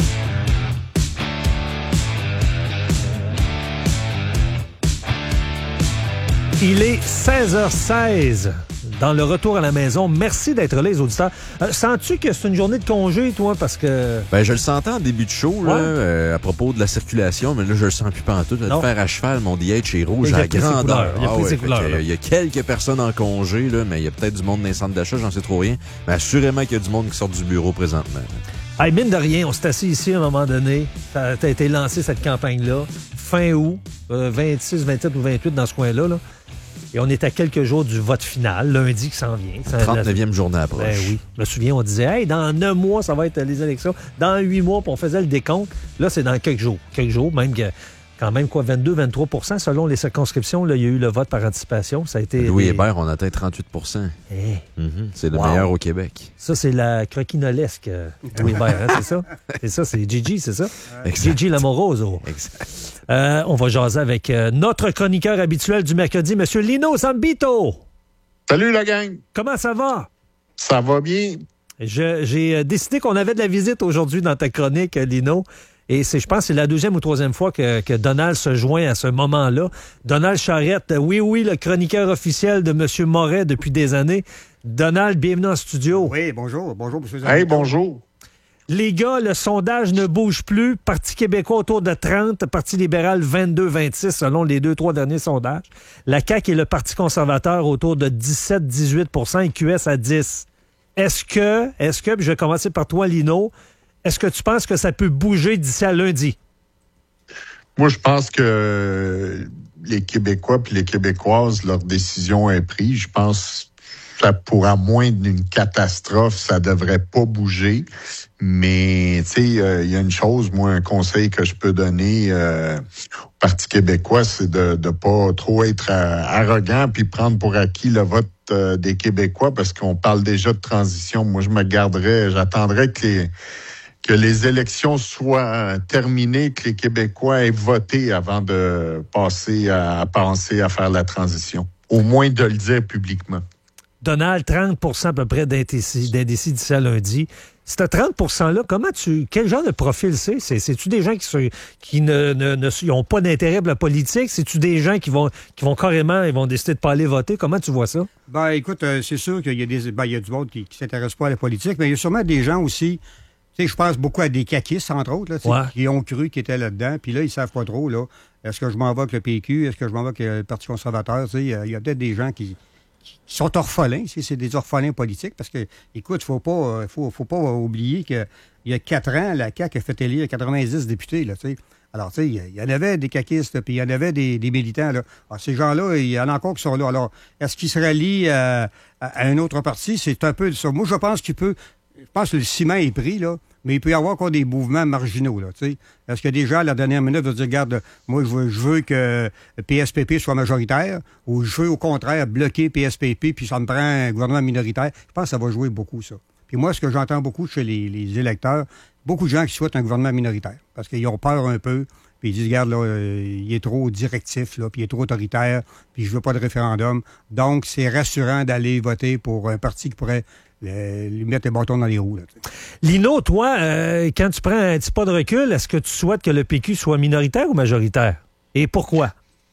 Il est seize heures seize dans le retour à la maison. Merci d'être là, les auditeurs. Euh, sens-tu que c'est une journée de congé, toi, parce que... Ben, je le sentais en début de show, là, Ouais. euh, à propos de la circulation, mais là, je le sens plus pantoute. Le Non. fer à cheval, mon D H est rouge Il a à pris ses grandeur. couleurs. Il a Ah pris ouais, ses fait couleurs, que, là. il y a quelques personnes en congé, là, mais il y a peut-être du monde dans les centres d'achat, j'en sais trop rien. Mais assurément qu'il y a du monde qui sort du bureau présentement. Hey, mine de rien, on s'est assis ici à un moment donné. Ça a été lancé, cette campagne-là, fin août, euh, vingt-six, vingt-sept ou vingt-huit dans ce coin-là. Là. Et on est à quelques jours du vote final, lundi qui s'en vient. Ça, trente-neuvième journée approche. Ben oui. Je me souviens, on disait, hey, dans neuf mois, ça va être les élections. Dans huit mois, puis on faisait le décompte. Là, c'est dans quelques jours. Quelques jours, même que, quand même, quoi, vingt-deux à vingt-trois pour cent selon les circonscriptions. Là, il y a eu le vote par anticipation. Ça a été. Louis des... Hébert, on atteint trente-huit pour cent. Hey. Mm-hmm. C'est le Wow. meilleur au Québec. Ça, c'est la croquinolesque, euh, Louis Hébert, hein, c'est ça? C'est ça, c'est Gigi, c'est ça? Exact. Gigi Lamoroso. Exact. Euh, on va jaser avec euh, notre chroniqueur habituel du mercredi, M. Lino Sambito. Salut la gang. Comment ça va? Ça va bien. Je- j'ai euh, décidé qu'on avait de la visite aujourd'hui dans ta chronique, euh, Lino. Et c'est, je pense que c'est la deuxième ou troisième fois que, que Donald se joint à ce moment-là. Donald Charette, euh, oui, oui, le chroniqueur officiel de M. Moret depuis des années. Donald, bienvenue en studio. Oui, bonjour. Bonjour, M. Zambito. Hey, bonjour. Les gars, le sondage ne bouge plus. Parti québécois autour de trente, Parti libéral vingt-deux vingt-six selon les deux, trois derniers sondages. La C A Q et le Parti conservateur autour de dix-sept à dix-huit pour cent et Q S à dix. Est-ce que, est-ce que, puis je vais commencer par toi, Lino, est-ce que tu penses que ça peut bouger d'ici à lundi? Moi, je pense que les Québécois puis les Québécoises, leur décision est prise. Je pense que ça, pour à moins d'une catastrophe, ça devrait pas bouger. Mais, tu sais, il euh, y a une chose, moi, un conseil que je peux donner euh, au Parti québécois, c'est de ne pas trop être euh, arrogant puis prendre pour acquis le vote euh, des Québécois parce qu'on parle déjà de transition. Moi, je me garderais, j'attendrais que les que les élections soient terminées, que les Québécois aient voté avant de passer à, à penser à faire la transition. Au moins de le dire publiquement. Donald, trente pour cent à peu près d'indécis d'indécis d'ici à lundi. Ce trente pour cent-là, comment tu. Quel genre de profil c'est? c'est c'est-tu des gens qui, sont, qui ne, ne, ne ont pas d'intérêt pour la politique? C'est-tu des gens qui vont, qui vont carrément ils vont décider de ne pas aller voter? Comment tu vois ça? Ben, écoute, euh, c'est sûr qu'il y a des. Ben, il y a du monde qui ne s'intéresse pas à la politique, mais il y a sûrement des gens aussi. Tu sais, je pense beaucoup à des caquistes, entre autres, là, ouais. qui ont cru qu'ils étaient là-dedans. Puis là, ils savent pas trop, là. Est-ce que je m'en vais avec le P Q? Est-ce que je m'en vais avec le Parti conservateur? Tu sais, il y a peut-être des gens qui, qui sont orphelins. C'est des orphelins politiques. Parce que, écoute, faut pas, faut, faut pas oublier qu'il y a quatre ans, la C A Q a fait élire quatre-vingt-dix députés, là, tu sais. Alors, tu sais, il y en avait des caquistes, puis il y en avait des, des militants, là. Alors, ces gens-là, il y en a encore qui sont là. Alors, est-ce qu'ils se rallient à, à, à un autre parti? C'est un peu ça. Moi, je pense qu'il peut... Je pense que le ciment est pris, là, mais il peut y avoir encore des mouvements marginaux, là, tu sais. Est-ce que des gens, à la dernière minute, vont dire, regarde, moi, je veux, je veux que P S P P soit majoritaire, ou je veux, au contraire, bloquer P S P P, puis ça me prend un gouvernement minoritaire. Je pense que ça va jouer beaucoup, ça. Puis moi, ce que j'entends beaucoup chez les, les électeurs, beaucoup de gens qui souhaitent un gouvernement minoritaire, parce qu'ils ont peur un peu, puis ils disent, regarde, là, euh, il est trop directif, là, puis il est trop autoritaire, puis je veux pas de référendum. Donc, c'est rassurant d'aller voter pour un parti qui pourrait le, lui mettre les bâtons dans les roues. Là, Lino, toi, euh, quand tu prends un petit pas de recul, est-ce que tu souhaites que le P Q soit minoritaire ou majoritaire? Et pourquoi?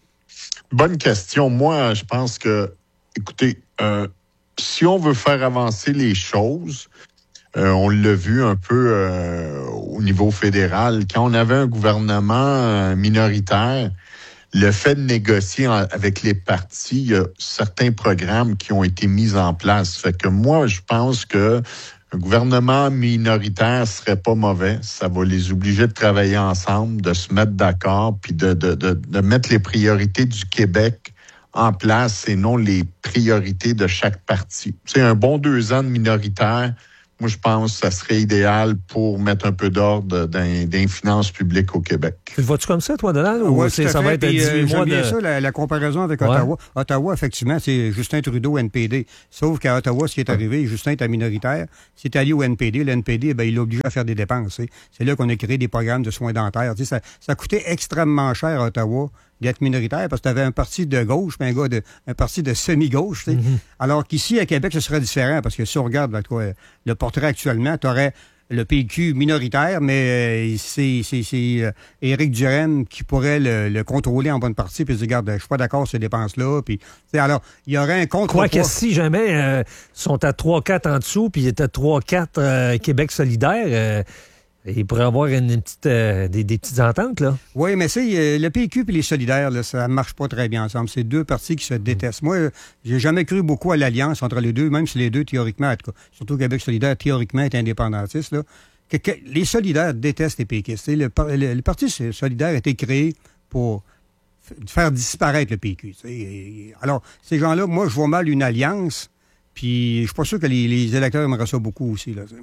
Bonne question. Moi, je pense que, écoutez, euh, si on veut faire avancer les choses, euh, on l'a vu un peu euh, au niveau fédéral, quand on avait un gouvernement euh, minoritaire, le fait de négocier en, avec les partis, il y a certains programmes qui ont été mis en place. Fait que moi, je pense que un gouvernement minoritaire serait pas mauvais. Ça va les obliger de travailler ensemble, de se mettre d'accord, puis de, de, de, de mettre les priorités du Québec en place et non les priorités de chaque parti. C'est un bon deux ans de minoritaire. Moi, je pense que ça serait idéal pour mettre un peu d'ordre dans, dans les finances publiques au Québec. Tu le vois-tu comme ça, toi, Donald? Ou ouais, c'est, ça fait. va être Puis, dix-huit euh, mois j'aime bien de... ça, la, la comparaison avec Ouais. Ottawa. Ottawa, effectivement, c'est Justin Trudeau, N P D. Sauf qu'à Ottawa, ce qui est arrivé, Justin était minoritaire. C'est allé au N P D. Le N P D, ben, il l'a obligé à faire des dépenses. T'sais. C'est là qu'on a créé des programmes de soins dentaires. T'sais, ça, ça coûtait extrêmement cher à Ottawa d'être minoritaire parce que tu avais un parti de gauche puis un gars de un parti de semi-gauche. Mm-hmm. Alors qu'ici, à Québec, ce serait différent parce que si on regarde là, quoi, le portrait actuellement, tu aurais le P Q minoritaire, mais euh, c'est, c'est, c'est euh, Éric Duhaime qui pourrait le, le contrôler en bonne partie puis se dire, regarde, je suis pas d'accord sur ces dépenses-là. Puis, alors, il y aurait un contre. Quoi que si jamais euh, sont à trois quatre en dessous puis ils étaient à trois quatre euh, Québec solidaire, euh, il pourrait y avoir une, une petite, euh, des, des petites ententes, là. Oui, mais c'est euh, le P Q et les solidaires, là, ça marche pas très bien ensemble. C'est deux partis qui se détestent. Moi, euh, j'ai jamais cru beaucoup à l'alliance entre les deux, même si les deux, théoriquement, en tout cas, surtout Québec solidaire, théoriquement, est indépendantiste, là. Que, que, les solidaires détestent les péquistes. Le, le, le Parti solidaire a été créé pour f- faire disparaître le P Q. Et, alors, ces gens-là, moi, je vois mal une alliance, puis je suis pas sûr que les, les électeurs aimeraient ça beaucoup aussi, là.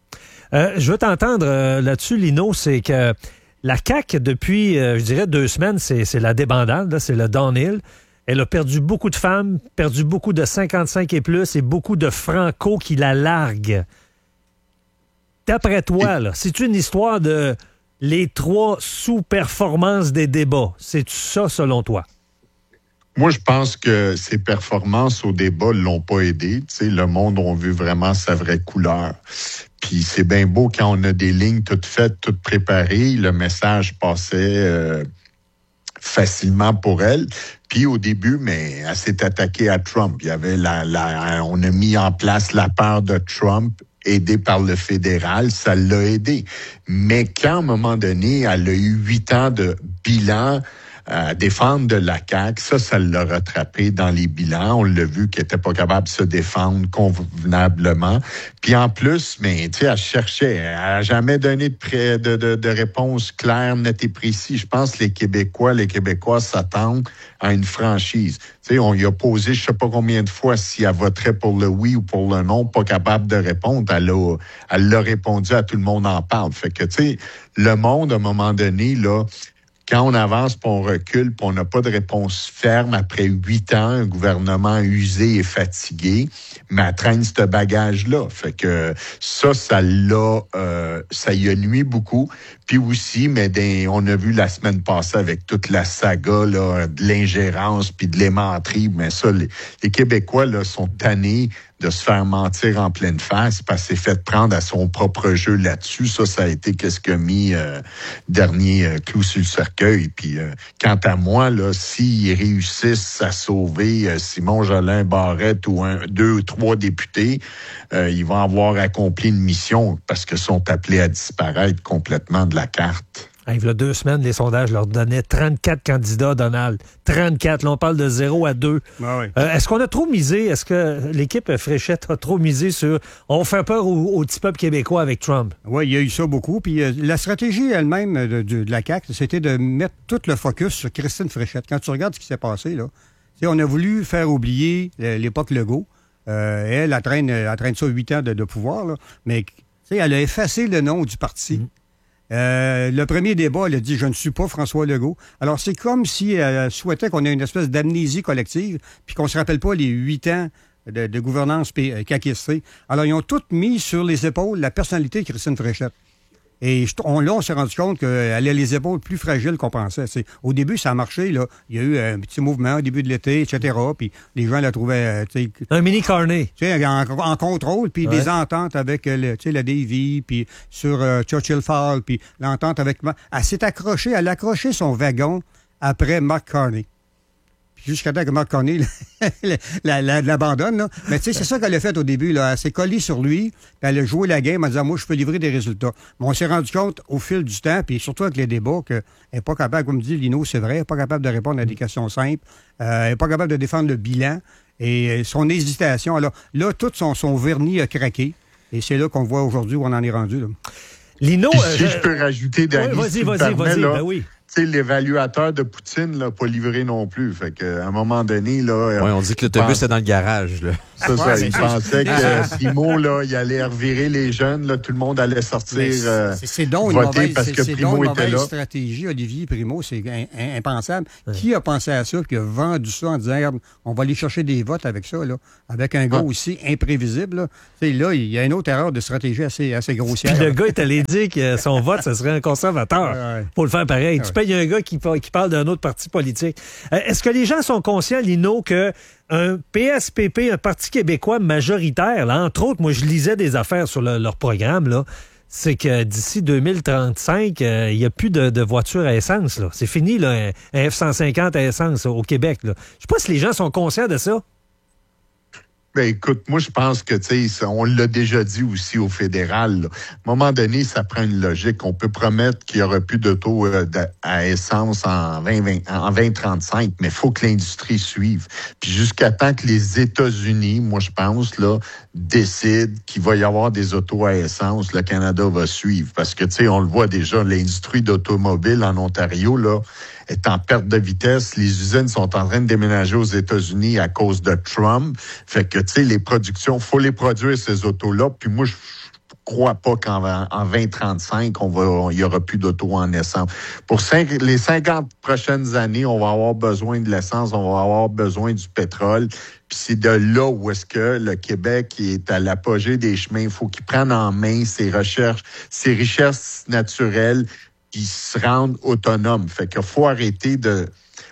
Euh, je veux t'entendre euh, là-dessus, Lino, c'est que la C A Q, depuis, euh, je dirais, deux semaines, c'est, c'est la débandade, là, c'est le downhill. Elle a perdu beaucoup de femmes, perdu beaucoup de cinquante-cinq et plus et beaucoup de franco qui la larguent. D'après toi, là, c'est une histoire de les trois sous-performances des débats. C'est ça, selon toi? Moi, je pense que ces performances au débat ne l'ont pas aidé. Tu sais, le monde a vu vraiment sa vraie couleur. Puis c'est bien beau quand on a des lignes toutes faites, toutes préparées. Le message passait euh, facilement pour elle. Puis au début, mais elle s'est attaquée à Trump. Il y avait la, la, on a mis en place la peur de Trump, aidé par le fédéral, ça l'a aidé. Mais quand, à un moment donné, elle a eu huit ans de bilan à défendre de la C A Q, ça, ça l'a rattrapé dans les bilans. On l'a vu qu'elle n'était pas capable de se défendre convenablement. Puis en plus, mais tu sais, elle cherchait, elle n'a jamais donné de, pré, de, de, de réponse claire, nette et précise. Je pense que les Québécois, les Québécoises s'attendent à une franchise. Tu sais, on lui a posé, je sais pas combien de fois, si elle voterait pour le oui ou pour le non, pas capable de répondre. Elle a, elle l'a répondu à tout le monde en parle. Fait que, tu sais, le monde, à un moment donné, là, quand on avance, puis on recule, puis on n'a pas de réponse ferme après huit ans, un gouvernement usé et fatigué, mais elle traîne ce bagage-là. Fait que ça, ça l'a, euh, ça y a nuit beaucoup. Puis aussi, mais des, on a vu la semaine passée avec toute la saga là, de l'ingérence puis de l'aimanterie, mais ça, les, les Québécois là sont tannés de se faire mentir en pleine face parce qu'il s'est fait prendre à son propre jeu là-dessus. Ça, ça a été qu'est-ce que mis euh, dernier euh, clou sur le cercueil. Puis, euh, quant à moi, là, s'ils réussissent à sauver euh, Simon Jolin Barrette ou un, deux ou trois députés, euh, ils vont avoir accompli une mission parce qu'ils sont appelés à disparaître complètement de la carte. Il y a deux semaines, les sondages leur donnaient trente-quatre candidats, Donald. trente-quatre. Là, on parle de zéro à deux. Ah oui. euh, est-ce qu'on a trop misé? Est-ce que l'équipe Fréchette a trop misé sur... On fait peur au, au petit peuple québécois avec Trump? Oui, il y a eu ça beaucoup. Puis euh, la stratégie elle-même de, de, de la C A Q, c'était de mettre tout le focus sur Christine Fréchette. Quand tu regardes ce qui s'est passé, là, on a voulu faire oublier l'époque Legault. Euh, elle, elle traîne, elle traîne ça huit ans de, de pouvoir, là. Mais elle a effacé le nom du parti. Mmh. Euh, le premier débat, elle a dit « Je ne suis pas François Legault ». Alors, c'est comme si elle souhaitait qu'on ait une espèce d'amnésie collective puis qu'on se rappelle pas les huit ans de, de gouvernance caquiste. Alors, ils ont tout mis sur les épaules la personnalité de Christine Fréchette. Et je- on, là, on s'est rendu compte qu'elle a les épaules plus fragiles qu'on pensait. T'sais. Au début, ça a marché. Là. Il y a eu un petit mouvement au début de l'été, et cetera. Puis les gens la trouvaient... euh, Un mini carnet. En, en contrôle, puis Ouais. des ententes avec euh, le, la Davy, puis sur euh, Churchill Fall, puis l'entente avec... Elle s'est accrochée, elle a accroché son wagon après Mark Carney. Puis jusqu'à temps que Mark Carney la- la- l'abandonne. Là. Mais tu sais, c'est ça qu'elle a fait au début. Là. Elle s'est collée sur lui, puis elle a joué la game en disant, moi, je peux livrer des résultats. Mais on s'est rendu compte au fil du temps, puis surtout avec les débats, qu'elle n'est pas capable, comme dit Lino, c'est vrai, elle n'est pas capable de répondre à des questions simples, euh, elle n'est pas capable de défendre le bilan, et euh, son hésitation. Alors là, tout son, son vernis a craqué, et c'est là qu'on voit aujourd'hui où on en est rendu. Là. Lino... Puis, euh, si je peux rajouter, Danny, Ouais, vas-y, si tu me vas-y, permets, vas-y, là, ben oui. tu sais, l'évaluateur de Poutine n'a pas livré non plus. Fait qu'à un moment donné, là... Oui, on dit que l'autobus pense- est dans le garage, là. C'est ça, Ouais, il c'est- pensait c'est- que Primo, là, il allait revirer les jeunes, là, tout le monde allait sortir Mais c'est- euh, c'est- c'est donc une voter mauvaise, parce c'est- que c'est Primo donc une était mauvaise là. stratégie, Olivier Primo, c'est in- in- impensable. Qui a pensé à ça, qui a vendu ça en disant, regarde, on va aller chercher des votes avec ça, là, avec un gars Ouais. aussi imprévisible. Là, Tu sais, là, il y a une autre erreur de stratégie assez, assez grossière. Puis le gars est allé dire que son vote, ce serait un conservateur. Ouais, ouais. Pour le faire pareil. Ouais, Tu ouais. payes un gars qui, pa- qui parle d'un autre parti politique. Euh, Est-ce que les gens sont conscients, Lino, que un P S P P, un parti québécois majoritaire, là, entre autres, moi, je lisais des affaires sur le- leur programme, là, c'est que d'ici deux mille trente-cinq, euh, il n'y a plus de, de voitures à essence. Là. C'est fini, là, un, un F cent cinquante à essence au Québec. Là. Je sais pas si les gens sont conscients de ça. Ben, écoute, moi, je pense que, tu sais, ça, on l'a déjà dit aussi au fédéral, là. À un moment donné, ça prend une logique. On peut promettre qu'il n'y aura plus d'auto euh, de- à essence en vingt vingt, en vingt trente-cinq, mais il faut que l'industrie suive. Puis jusqu'à temps que les États-Unis, moi, je pense, là, décident qu'il va y avoir des autos à essence, le Canada va suivre. Parce que, tu sais, on le voit déjà, l'industrie d'automobile en Ontario, là, est en perte de vitesse. Les usines sont en train de déménager aux États-Unis à cause de Trump. Fait que, tu sais, les productions, faut les produire, ces autos-là. Puis moi, je crois pas qu'en en vingt trente-cinq, on va, il y aura plus d'autos en essence. Pour cinq, les cinquante prochaines années, on va avoir besoin de l'essence, on va avoir besoin du pétrole. Puis c'est de là où est-ce que le Québec est à l'apogée des chemins. Il faut qu'il prenne en main ses recherches, ses richesses naturelles, qui se rendent autonomes. Fait qu'il faut arrêter de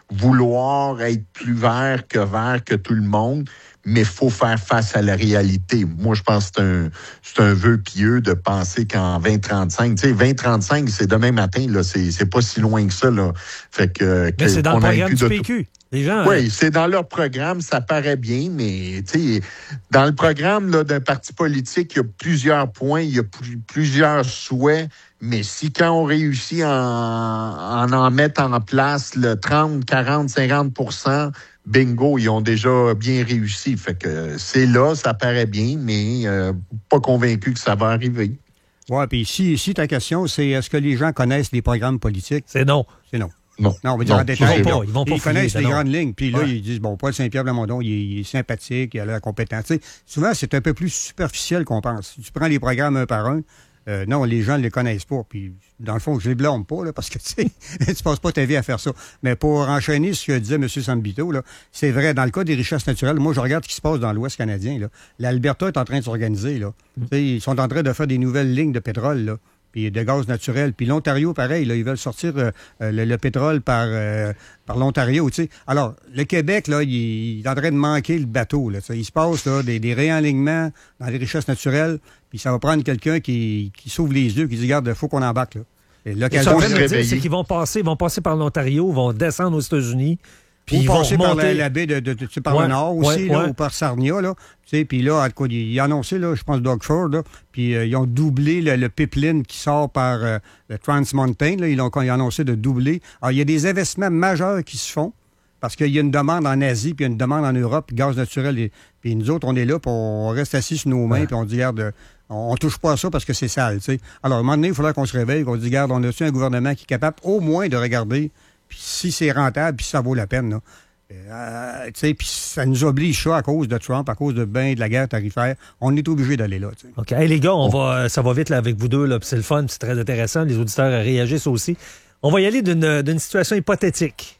vouloir être plus vert que vert que tout le monde, mais il faut faire face à la réalité. Moi, je pense que c'est un, c'est un vœu pieux de penser qu'en vingt trente-cinq, tu sais, vingt trente-cinq, c'est demain matin, là, c'est, c'est pas si loin que ça, là. Fait que, Mais c'est dans le qu'on ait programme plus du d'auto- P Q. Les gens, Oui, c'est dans leur programme, ça paraît bien, mais tu sais, dans le programme là, d'un parti politique, il y a plusieurs points, il y a plus- plusieurs souhaits, mais si quand on réussit à en, en, en mettre en place le trente, quarante, cinquante pour cent, bingo, ils ont déjà bien réussi. Fait que c'est là, ça paraît bien, mais euh, pas convaincu que ça va arriver. Oui, puis si, si ta question, c'est est-ce que les gens connaissent les programmes politiques? C'est non. C'est non. Non. Non, on va dire Non, en détail. ils vont là. pas, ils vont pas Ils fouiller, connaissent c'est les non. grandes lignes. Puis là, Ouais. ils disent, bon, Paul Saint-Pierre Plamondon, il, est- il est sympathique, il a la compétence. Tu sais, souvent, c'est un peu plus superficiel qu'on pense. Si tu prends les programmes un par un, euh, non, les gens ne les connaissent pas. Puis, dans le fond, je les blâme pas, là, parce que, tu sais, tu passes pas ta vie à faire ça. Mais pour enchaîner ce que disait M. Sambito, là, c'est vrai, dans le cas des richesses naturelles, moi, je regarde ce qui se passe dans l'Ouest canadien, là. L'Alberta est en train de s'organiser, là. Tu sais, ils sont en train de faire des nouvelles lignes de pétrole, là, puis de gaz naturel. Puis l'Ontario, pareil, là, ils veulent sortir euh, le, le pétrole par, euh, par l'Ontario, tu sais. Alors, le Québec, là, il, il est en train de manquer le bateau, là. Tu sais, il se passe, là, des, des réalignements dans les richesses naturelles, puis ça va prendre quelqu'un qui, qui s'ouvre les yeux, qui dit, regarde, il faut qu'on embarque, là. Et Ce l'occasion qu'on de se veut dire, réveiller. c'est qu'ils vont passer, vont passer par l'Ontario, vont descendre aux États-Unis, puis Ou ils vont passer par remonter. la, la baie de, de, de- tu sais, par Ouais, le nord aussi, ouais, là, ouais. ou par Sarnia, là. Tu sais, puis là, en tout cas, il a annoncé, là, je pense, Doug Ford, là, puis euh, ils ont doublé le, le pipeline qui sort par euh, le Trans Mountain, là, ils ont, ils ont annoncé de doubler. Alors, il y a des investissements majeurs qui se font, parce qu'il y a une demande en Asie, puis il y a une demande en Europe, puis gaz naturel. Et, puis nous autres, on est là, puis on reste assis sur nos mains, Ouais. puis on dit, regarde, euh, on, on touche pas à ça parce que c'est sale, tu sais. Alors, à un moment donné, il faudra qu'on se réveille, qu'on dit, regarde, on a-tu un gouvernement qui est capable au moins de regarder, puis si c'est rentable, puis si ça vaut la peine, là. Euh, tu sais, puis ça nous oblige ça à cause de Trump, à cause de ben de la guerre tarifaire. On est obligé d'aller là. Tu sais. OK. Hey, les gars, on va, ça va vite là, avec vous deux. Là, puis c'est le fun, puis c'est très intéressant. Les auditeurs réagissent aussi. On va y aller d'une, d'une situation hypothétique.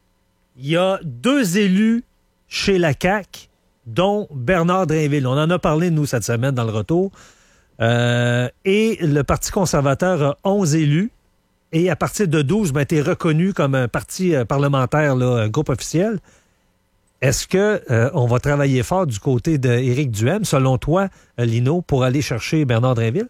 Il y a deux élus chez la C A Q, dont Bernard Drainville. On en a parlé, nous, cette semaine, dans le retour. Euh, et le Parti conservateur a onze élus. Et à partir de douze, ben, tu es reconnu comme un parti euh, parlementaire, là, un groupe officiel. Est-ce qu'on euh, va travailler fort du côté d'Éric Duhaime, selon toi, euh, Lino, pour aller chercher Bernard Drinville?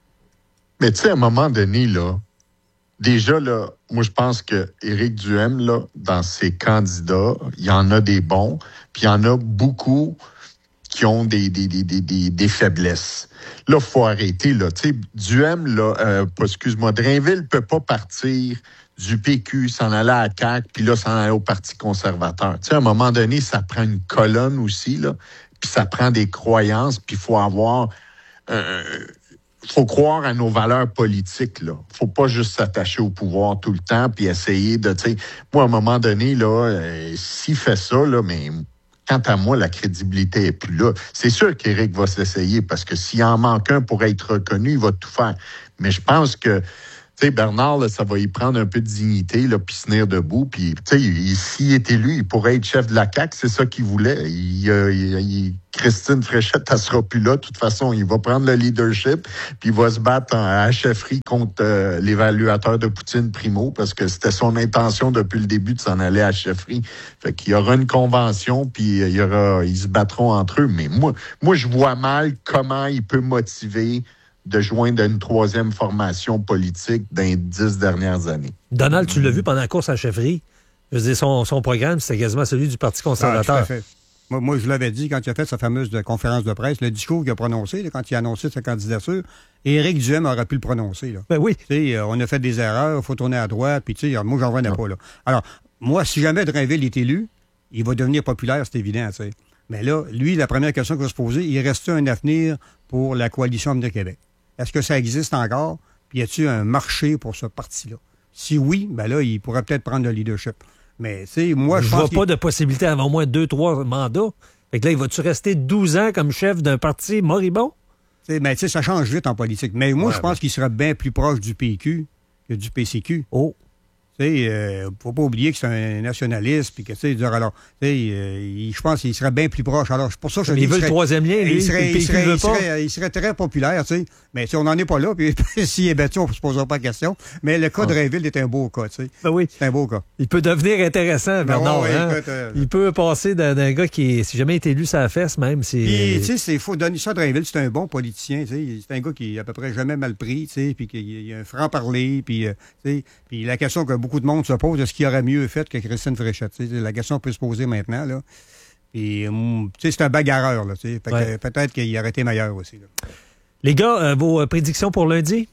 Mais tu sais, à un moment donné, là, déjà, là, moi, je pense que Éric Duhaime, là, dans ses candidats, il y en a des bons, puis il y en a beaucoup qui ont des, des, des, des, des, des faiblesses. Là, il faut arrêter, là. Tu sais, Duhaime, là, euh, excuse-moi, Drainville peut pas partir du P Q, s'en aller à la C A Q, puis là, s'en aller au Parti conservateur. Tu sais, à un moment donné, ça prend une colonne aussi, là, puis ça prend des croyances, puis il faut avoir... Euh, faut croire à nos valeurs politiques, là. Faut pas juste s'attacher au pouvoir tout le temps, puis essayer de, tu sais... Moi, à un moment donné, là, euh, s'il fait ça, là, mais... Quant à moi, la crédibilité est plus là. C'est sûr qu'Éric va s'essayer parce que s'il en manque un pour être reconnu, il va tout faire. Mais je pense que, tu sais, Bernard, là, ça va y prendre un peu de dignité, là, puis se tenir debout. Puis, tu sais, s'il est élu, il pourrait être chef de la C A Q, c'est ça qu'il voulait. Il, euh, il, il, Christine Fréchette, elle sera plus là. De toute façon, il va prendre le leadership, puis il va se battre en, à chefferie contre euh, l'évaluateur de Poutine Primo, parce que c'était son intention depuis le début de s'en aller à chefferie. Fait qu'il y aura une convention, puis il y aura, ils se battront entre eux. Mais moi, moi, je vois mal comment il peut motiver de joindre une troisième formation politique dans les dix dernières années. Donald, tu l'as vu pendant la course à la chefferie. Je veux dire, son, son programme, c'était quasiment celui du Parti conservateur. Ah, tout à fait. Moi, moi, je l'avais dit quand il a fait sa fameuse de conférence de presse, le discours qu'il a prononcé, là, quand il a annoncé sa candidature, Éric Duhaime aurait pu le prononcer. Là. Ben oui. T'sais, euh, on a fait des erreurs, il faut tourner à droite, puis tu sais, moi, j'en revenais pas. Là. Alors, moi, si jamais Drainville est élu, il va devenir populaire, c'est évident. T'sais. Mais là, lui, la première question qu'il va se poser, il reste un avenir pour la coalition Avenir Québec? Est-ce que ça existe encore? Puis y a-t-il un marché pour ce parti-là? Si oui, ben là, il pourrait peut-être prendre le leadership. Mais, tu sais, moi, je Je pense vois qu'il... pas de possibilité d'avoir au moins deux, trois mandats. Fait que là, il va-tu rester douze ans comme chef d'un parti moribond? Tu sais, mais tu sais, ça change vite en politique. Mais moi, Ouais, je pense ouais. qu'il serait bien plus proche du P Q que du P C Q. Oh! Tu sais, euh, faut pas oublier que c'est un nationaliste, puis que, tu sais, dire, alors, tu sais, euh, il- je pense qu'il serait bien plus proche. Alors, c'est pour ça que je Mais dis il veut qu'il le serait- troisième lien, lui, il serait, le P Q il serait, veut il pas. serait- il serait très populaire, tu sais. Mais si on n'en est pas là, puis s'il est battu, on ne se posera pas de question. Mais le cas de Drainville est un beau cas, tu sais. Ben oui. C'est un beau cas. Il peut devenir intéressant, Bernard. ouais, ouais, hein? écoute, euh, Il peut passer d'un, d'un gars qui, est, si jamais il est élu sa fesse, même, c'est... Puis, tu sais, c'est- faut donner ça à Drainville. C'est un bon politicien, tu sais. C'est un gars qui est à peu près jamais mal pris, tu sais, puis qui a un franc-parler, puis, euh, tu sais. Puis la question que beaucoup de monde se pose, est-ce qu'il aurait mieux fait que Christine Fréchette? Tu sais, la question peut se poser maintenant, là. Puis, hum, tu sais, c'est un bagarreur, là, tu sais. Fait que, Ouais. peut-être qu'il aurait été meilleur aussi, là. Les gars, euh, vos euh, prédictions pour lundi?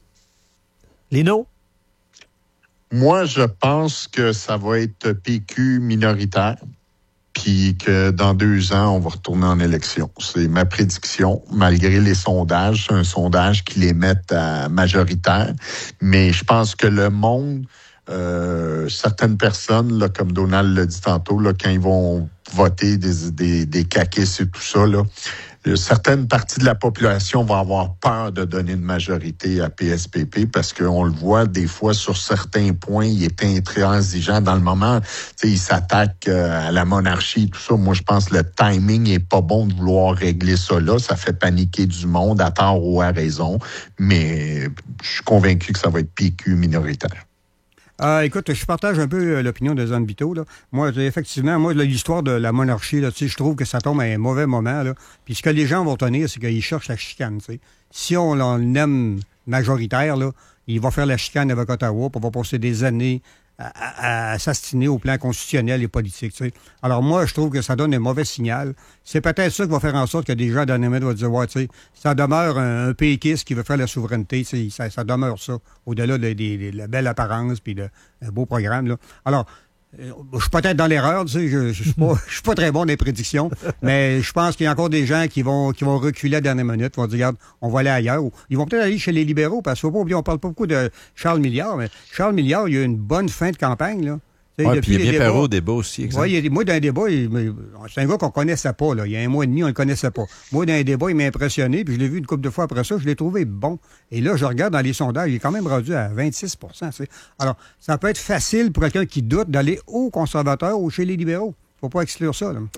Lino? Moi, je pense que ça va être P Q minoritaire, puis que dans deux ans, on va retourner en élection. C'est ma prédiction, malgré les sondages. C'est un sondage qui les met à majoritaire. Mais je pense que le monde, euh, certaines personnes, là, comme Donald l'a dit tantôt, là, quand ils vont voter des, des, des caquistes et tout ça, là, euh, certaines parties de la population vont avoir peur de donner une majorité à P S P P parce qu'on le voit des fois sur certains points, il est intransigeant. Dans le moment, tu sais, il s'attaque euh, à la monarchie, tout ça. Moi, je pense que le timing est pas bon de vouloir régler ça là. Ça fait paniquer du monde à tort ou à raison. Mais je suis convaincu que ça va être P Q minoritaire. Ah, écoute, je partage un peu euh, l'opinion de Zane Vito, là. Moi, j'ai- effectivement, moi, là, l'histoire de la monarchie, là, tu sais, je trouve que ça tombe à un mauvais moment, là. Puis ce que les gens vont tenir, c'est qu'ils cherchent la chicane, tu sais. Si on l'en aime majoritaire, là, il va faire la chicane avec Ottawa, puis on va passer des années à, à, à s'astiner au plan constitutionnel et politique, tu sais. Alors moi, je trouve que ça donne un mauvais signal. C'est peut-être ça qui va faire en sorte que des gens dans les médias vont dire, ouais, tu sais, ça demeure un, un péquiste qui veut faire la souveraineté, tu sais, ça, ça demeure ça, au-delà de, de- de- de la belle apparence puis de un beau programme, là. Alors, euh, je suis peut-être dans l'erreur, tu sais, je, je suis pas, je suis pas très bon dans les prédictions, mais je pense qu'il y a encore des gens qui vont, qui vont reculer à la dernière minute, vont dire, regarde, on va aller ailleurs. Ou ils vont peut-être aller chez les libéraux, parce qu'il faut pas oublier, on parle pas beaucoup de Charles Milliard, mais Charles Milliard, il y a eu une bonne fin de campagne, là. Tu sais, Ouais, depuis puis il est les bien débats- paru au débat aussi, exact. Ouais, il y a des- moi, dans un débat, il- mais, c'est un gars qu'on connaissait pas, là. Il y a un mois et demi, on le connaissait pas. Moi, dans un débat, il m'a impressionné, puis je l'ai vu une couple de fois après ça, je l'ai trouvé bon. Et là, je regarde dans les sondages, il est quand même rendu à vingt-six pour cent, tu sais. Alors, ça peut être facile pour quelqu'un qui doute d'aller au conservateur ou chez les libéraux. Faut pas exclure ça, là.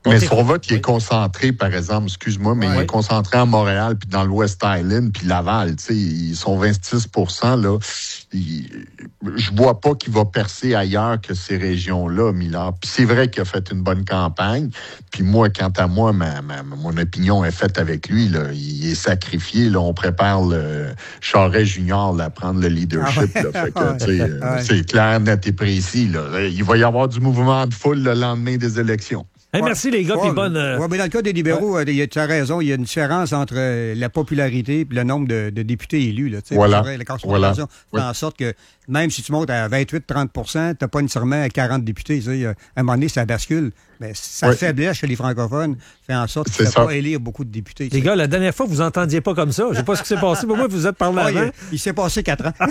Mais son vote, il est concentré, par exemple, excuse-moi, mais ouais. il est concentré à Montréal, puis dans l'West Island, puis Laval. Tu sais, ils sont vingt-six pour cent, là. Il, je vois pas qu'il va percer ailleurs que ces régions-là, Millard. Puis c'est vrai qu'il a fait une bonne campagne. Puis moi, quant à moi, ma, ma, mon opinion est faite avec lui, là. Il est sacrifié, là. On prépare le Charest Junior, là, à prendre le leadership, ah ouais. là. Fait que, tu sais, ouais. c'est clair, net et précis, là. Il va y avoir du mouvement de foule le lendemain des élections. Hey, ouais. Merci les gars, puis ouais, bonne... Euh... Oui, mais dans le cas des libéraux, ouais. euh, tu as raison, il y a une différence entre euh, la popularité et le nombre de, de députés élus. Là, voilà. Vrai, la voilà. fait oui. en sorte que même si tu montes à vingt-huit à trente pour cent, tu n'as pas nécessairement quarante députés. À un moment donné, ça bascule. Mais sa oui. faiblesse chez les francophones fait en sorte qu'il ne fait pas élire beaucoup de députés. Les gars, la dernière fois, vous n'entendiez pas comme ça. Je ne sais pas ce qui s'est passé. Pour moi, vous êtes parlé ouais, avant. Il, il s'est passé quatre ans.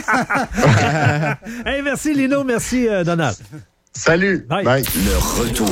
Hey, merci Lino, merci euh, Donald. Salut. Bye. Bye. Le retour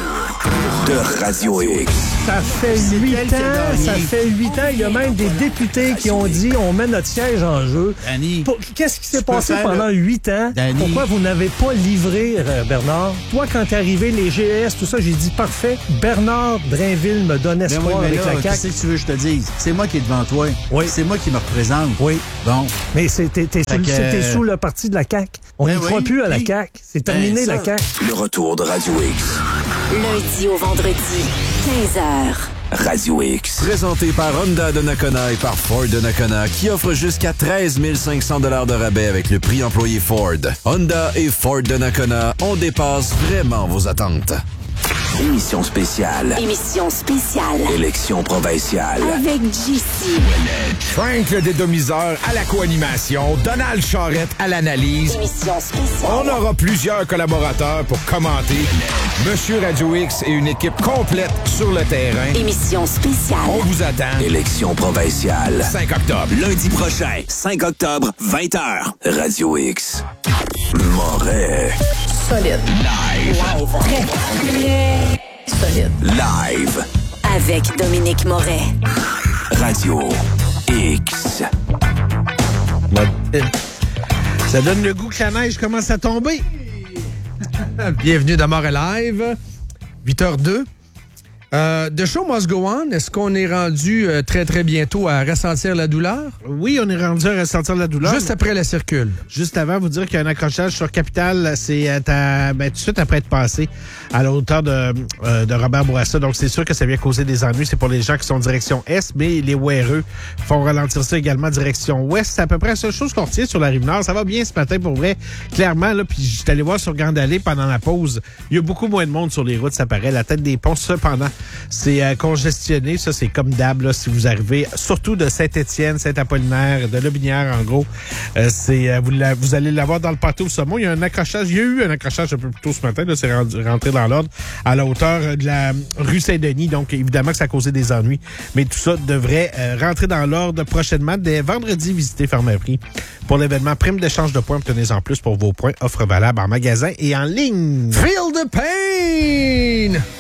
de Radio X. Ça fait huit ans, ça fait huit ans. Il y a même des députés qui ont dit on met notre siège en jeu. Danny, Pour, qu'est-ce qui s'est passé pendant huit ans? Danny. Pourquoi vous n'avez pas livré, euh, Bernard? Toi, quand t'es arrivé, les G E S, tout ça, j'ai dit parfait. Bernard Drainville me donne espoir ben oui, avec là, la C A Q. Qu'est-ce que tu veux que je te dise? C'est moi qui est devant toi. Oui. C'est moi qui me représente. Oui. Bon. Mais c'est, t'es, t'es, sous, que... t'es sous le parti de la C A Q. On n'y croit oui, plus à la oui. C A Q. C'est terminé ben, la C A Q. Le retour de Radio X. Lundi au vendredi, quinze heures. Radio X. Présenté par Honda de Nakona et par Ford de Nakona, qui offre jusqu'à treize mille cinq cents dollars de rabais avec le prix employé Ford. Honda et Ford de Nakona, on dépasse vraiment vos attentes. Émission spéciale. Émission spéciale. Élection provinciale. Avec J C. Frank le dédomiseur à la co-animation. Donald Charette à l'analyse. Émission spéciale. On aura plusieurs collaborateurs pour commenter. Monsieur Radio X et une équipe complète sur le terrain. Émission spéciale. On vous attend. Élection provinciale. cinq octobre. Lundi prochain, cinq octobre, vingt heures. Radio X. Moret. Solide. Live. Live. Très, très solide. Live. Avec Dominique Moret. Radio X. Ça donne le goût que la neige commence à tomber. Bienvenue dans Moret Live. huit heures deux. Euh, The Show Must Go On, est-ce qu'on est rendu euh, très, très bientôt à ressentir la douleur? Oui, on est rendu à ressentir la douleur. Juste après le circule. Juste avant, vous dire qu'il y a un accrochage sur Capitale, c'est à, ben, tout de suite après être passé à la hauteur de, euh, de Robert Bourassa. Donc, c'est sûr que ça vient causer des ennuis. C'est pour les gens qui sont en direction Est, mais les ouéreux font ralentir ça également direction Ouest. C'est à peu près la seule chose qu'on retient sur la Rive-Nord. Ça va bien ce matin, pour vrai. Clairement, là, puis j'étais allé voir sur Grande Allée pendant la pause. Il y a beaucoup moins de monde sur les routes, ça paraît. La tête des ponts, cependant, c'est euh, congestionné. Ça, c'est comme d'hab, là, si vous arrivez, surtout de Saint-Étienne, Saint-Apollinaire, de Lobinière, en gros. Euh, c'est, euh, vous, la, vous allez l'avoir dans le pâté au saumon. Il y a un accrochage. Il y a eu un accrochage un peu plus tôt ce matin. Là, c'est rendu, rentré dans l'ordre à la hauteur de la rue Saint-Denis. Donc, évidemment que ça a causé des ennuis. Mais tout ça devrait euh, rentrer dans l'ordre prochainement. Dès vendredi, visitez Pharmaprix pour l'événement Prime d'échange de points. Obtenez-en plus pour vos points. Offre valable en magasin et en ligne. Feel the pain!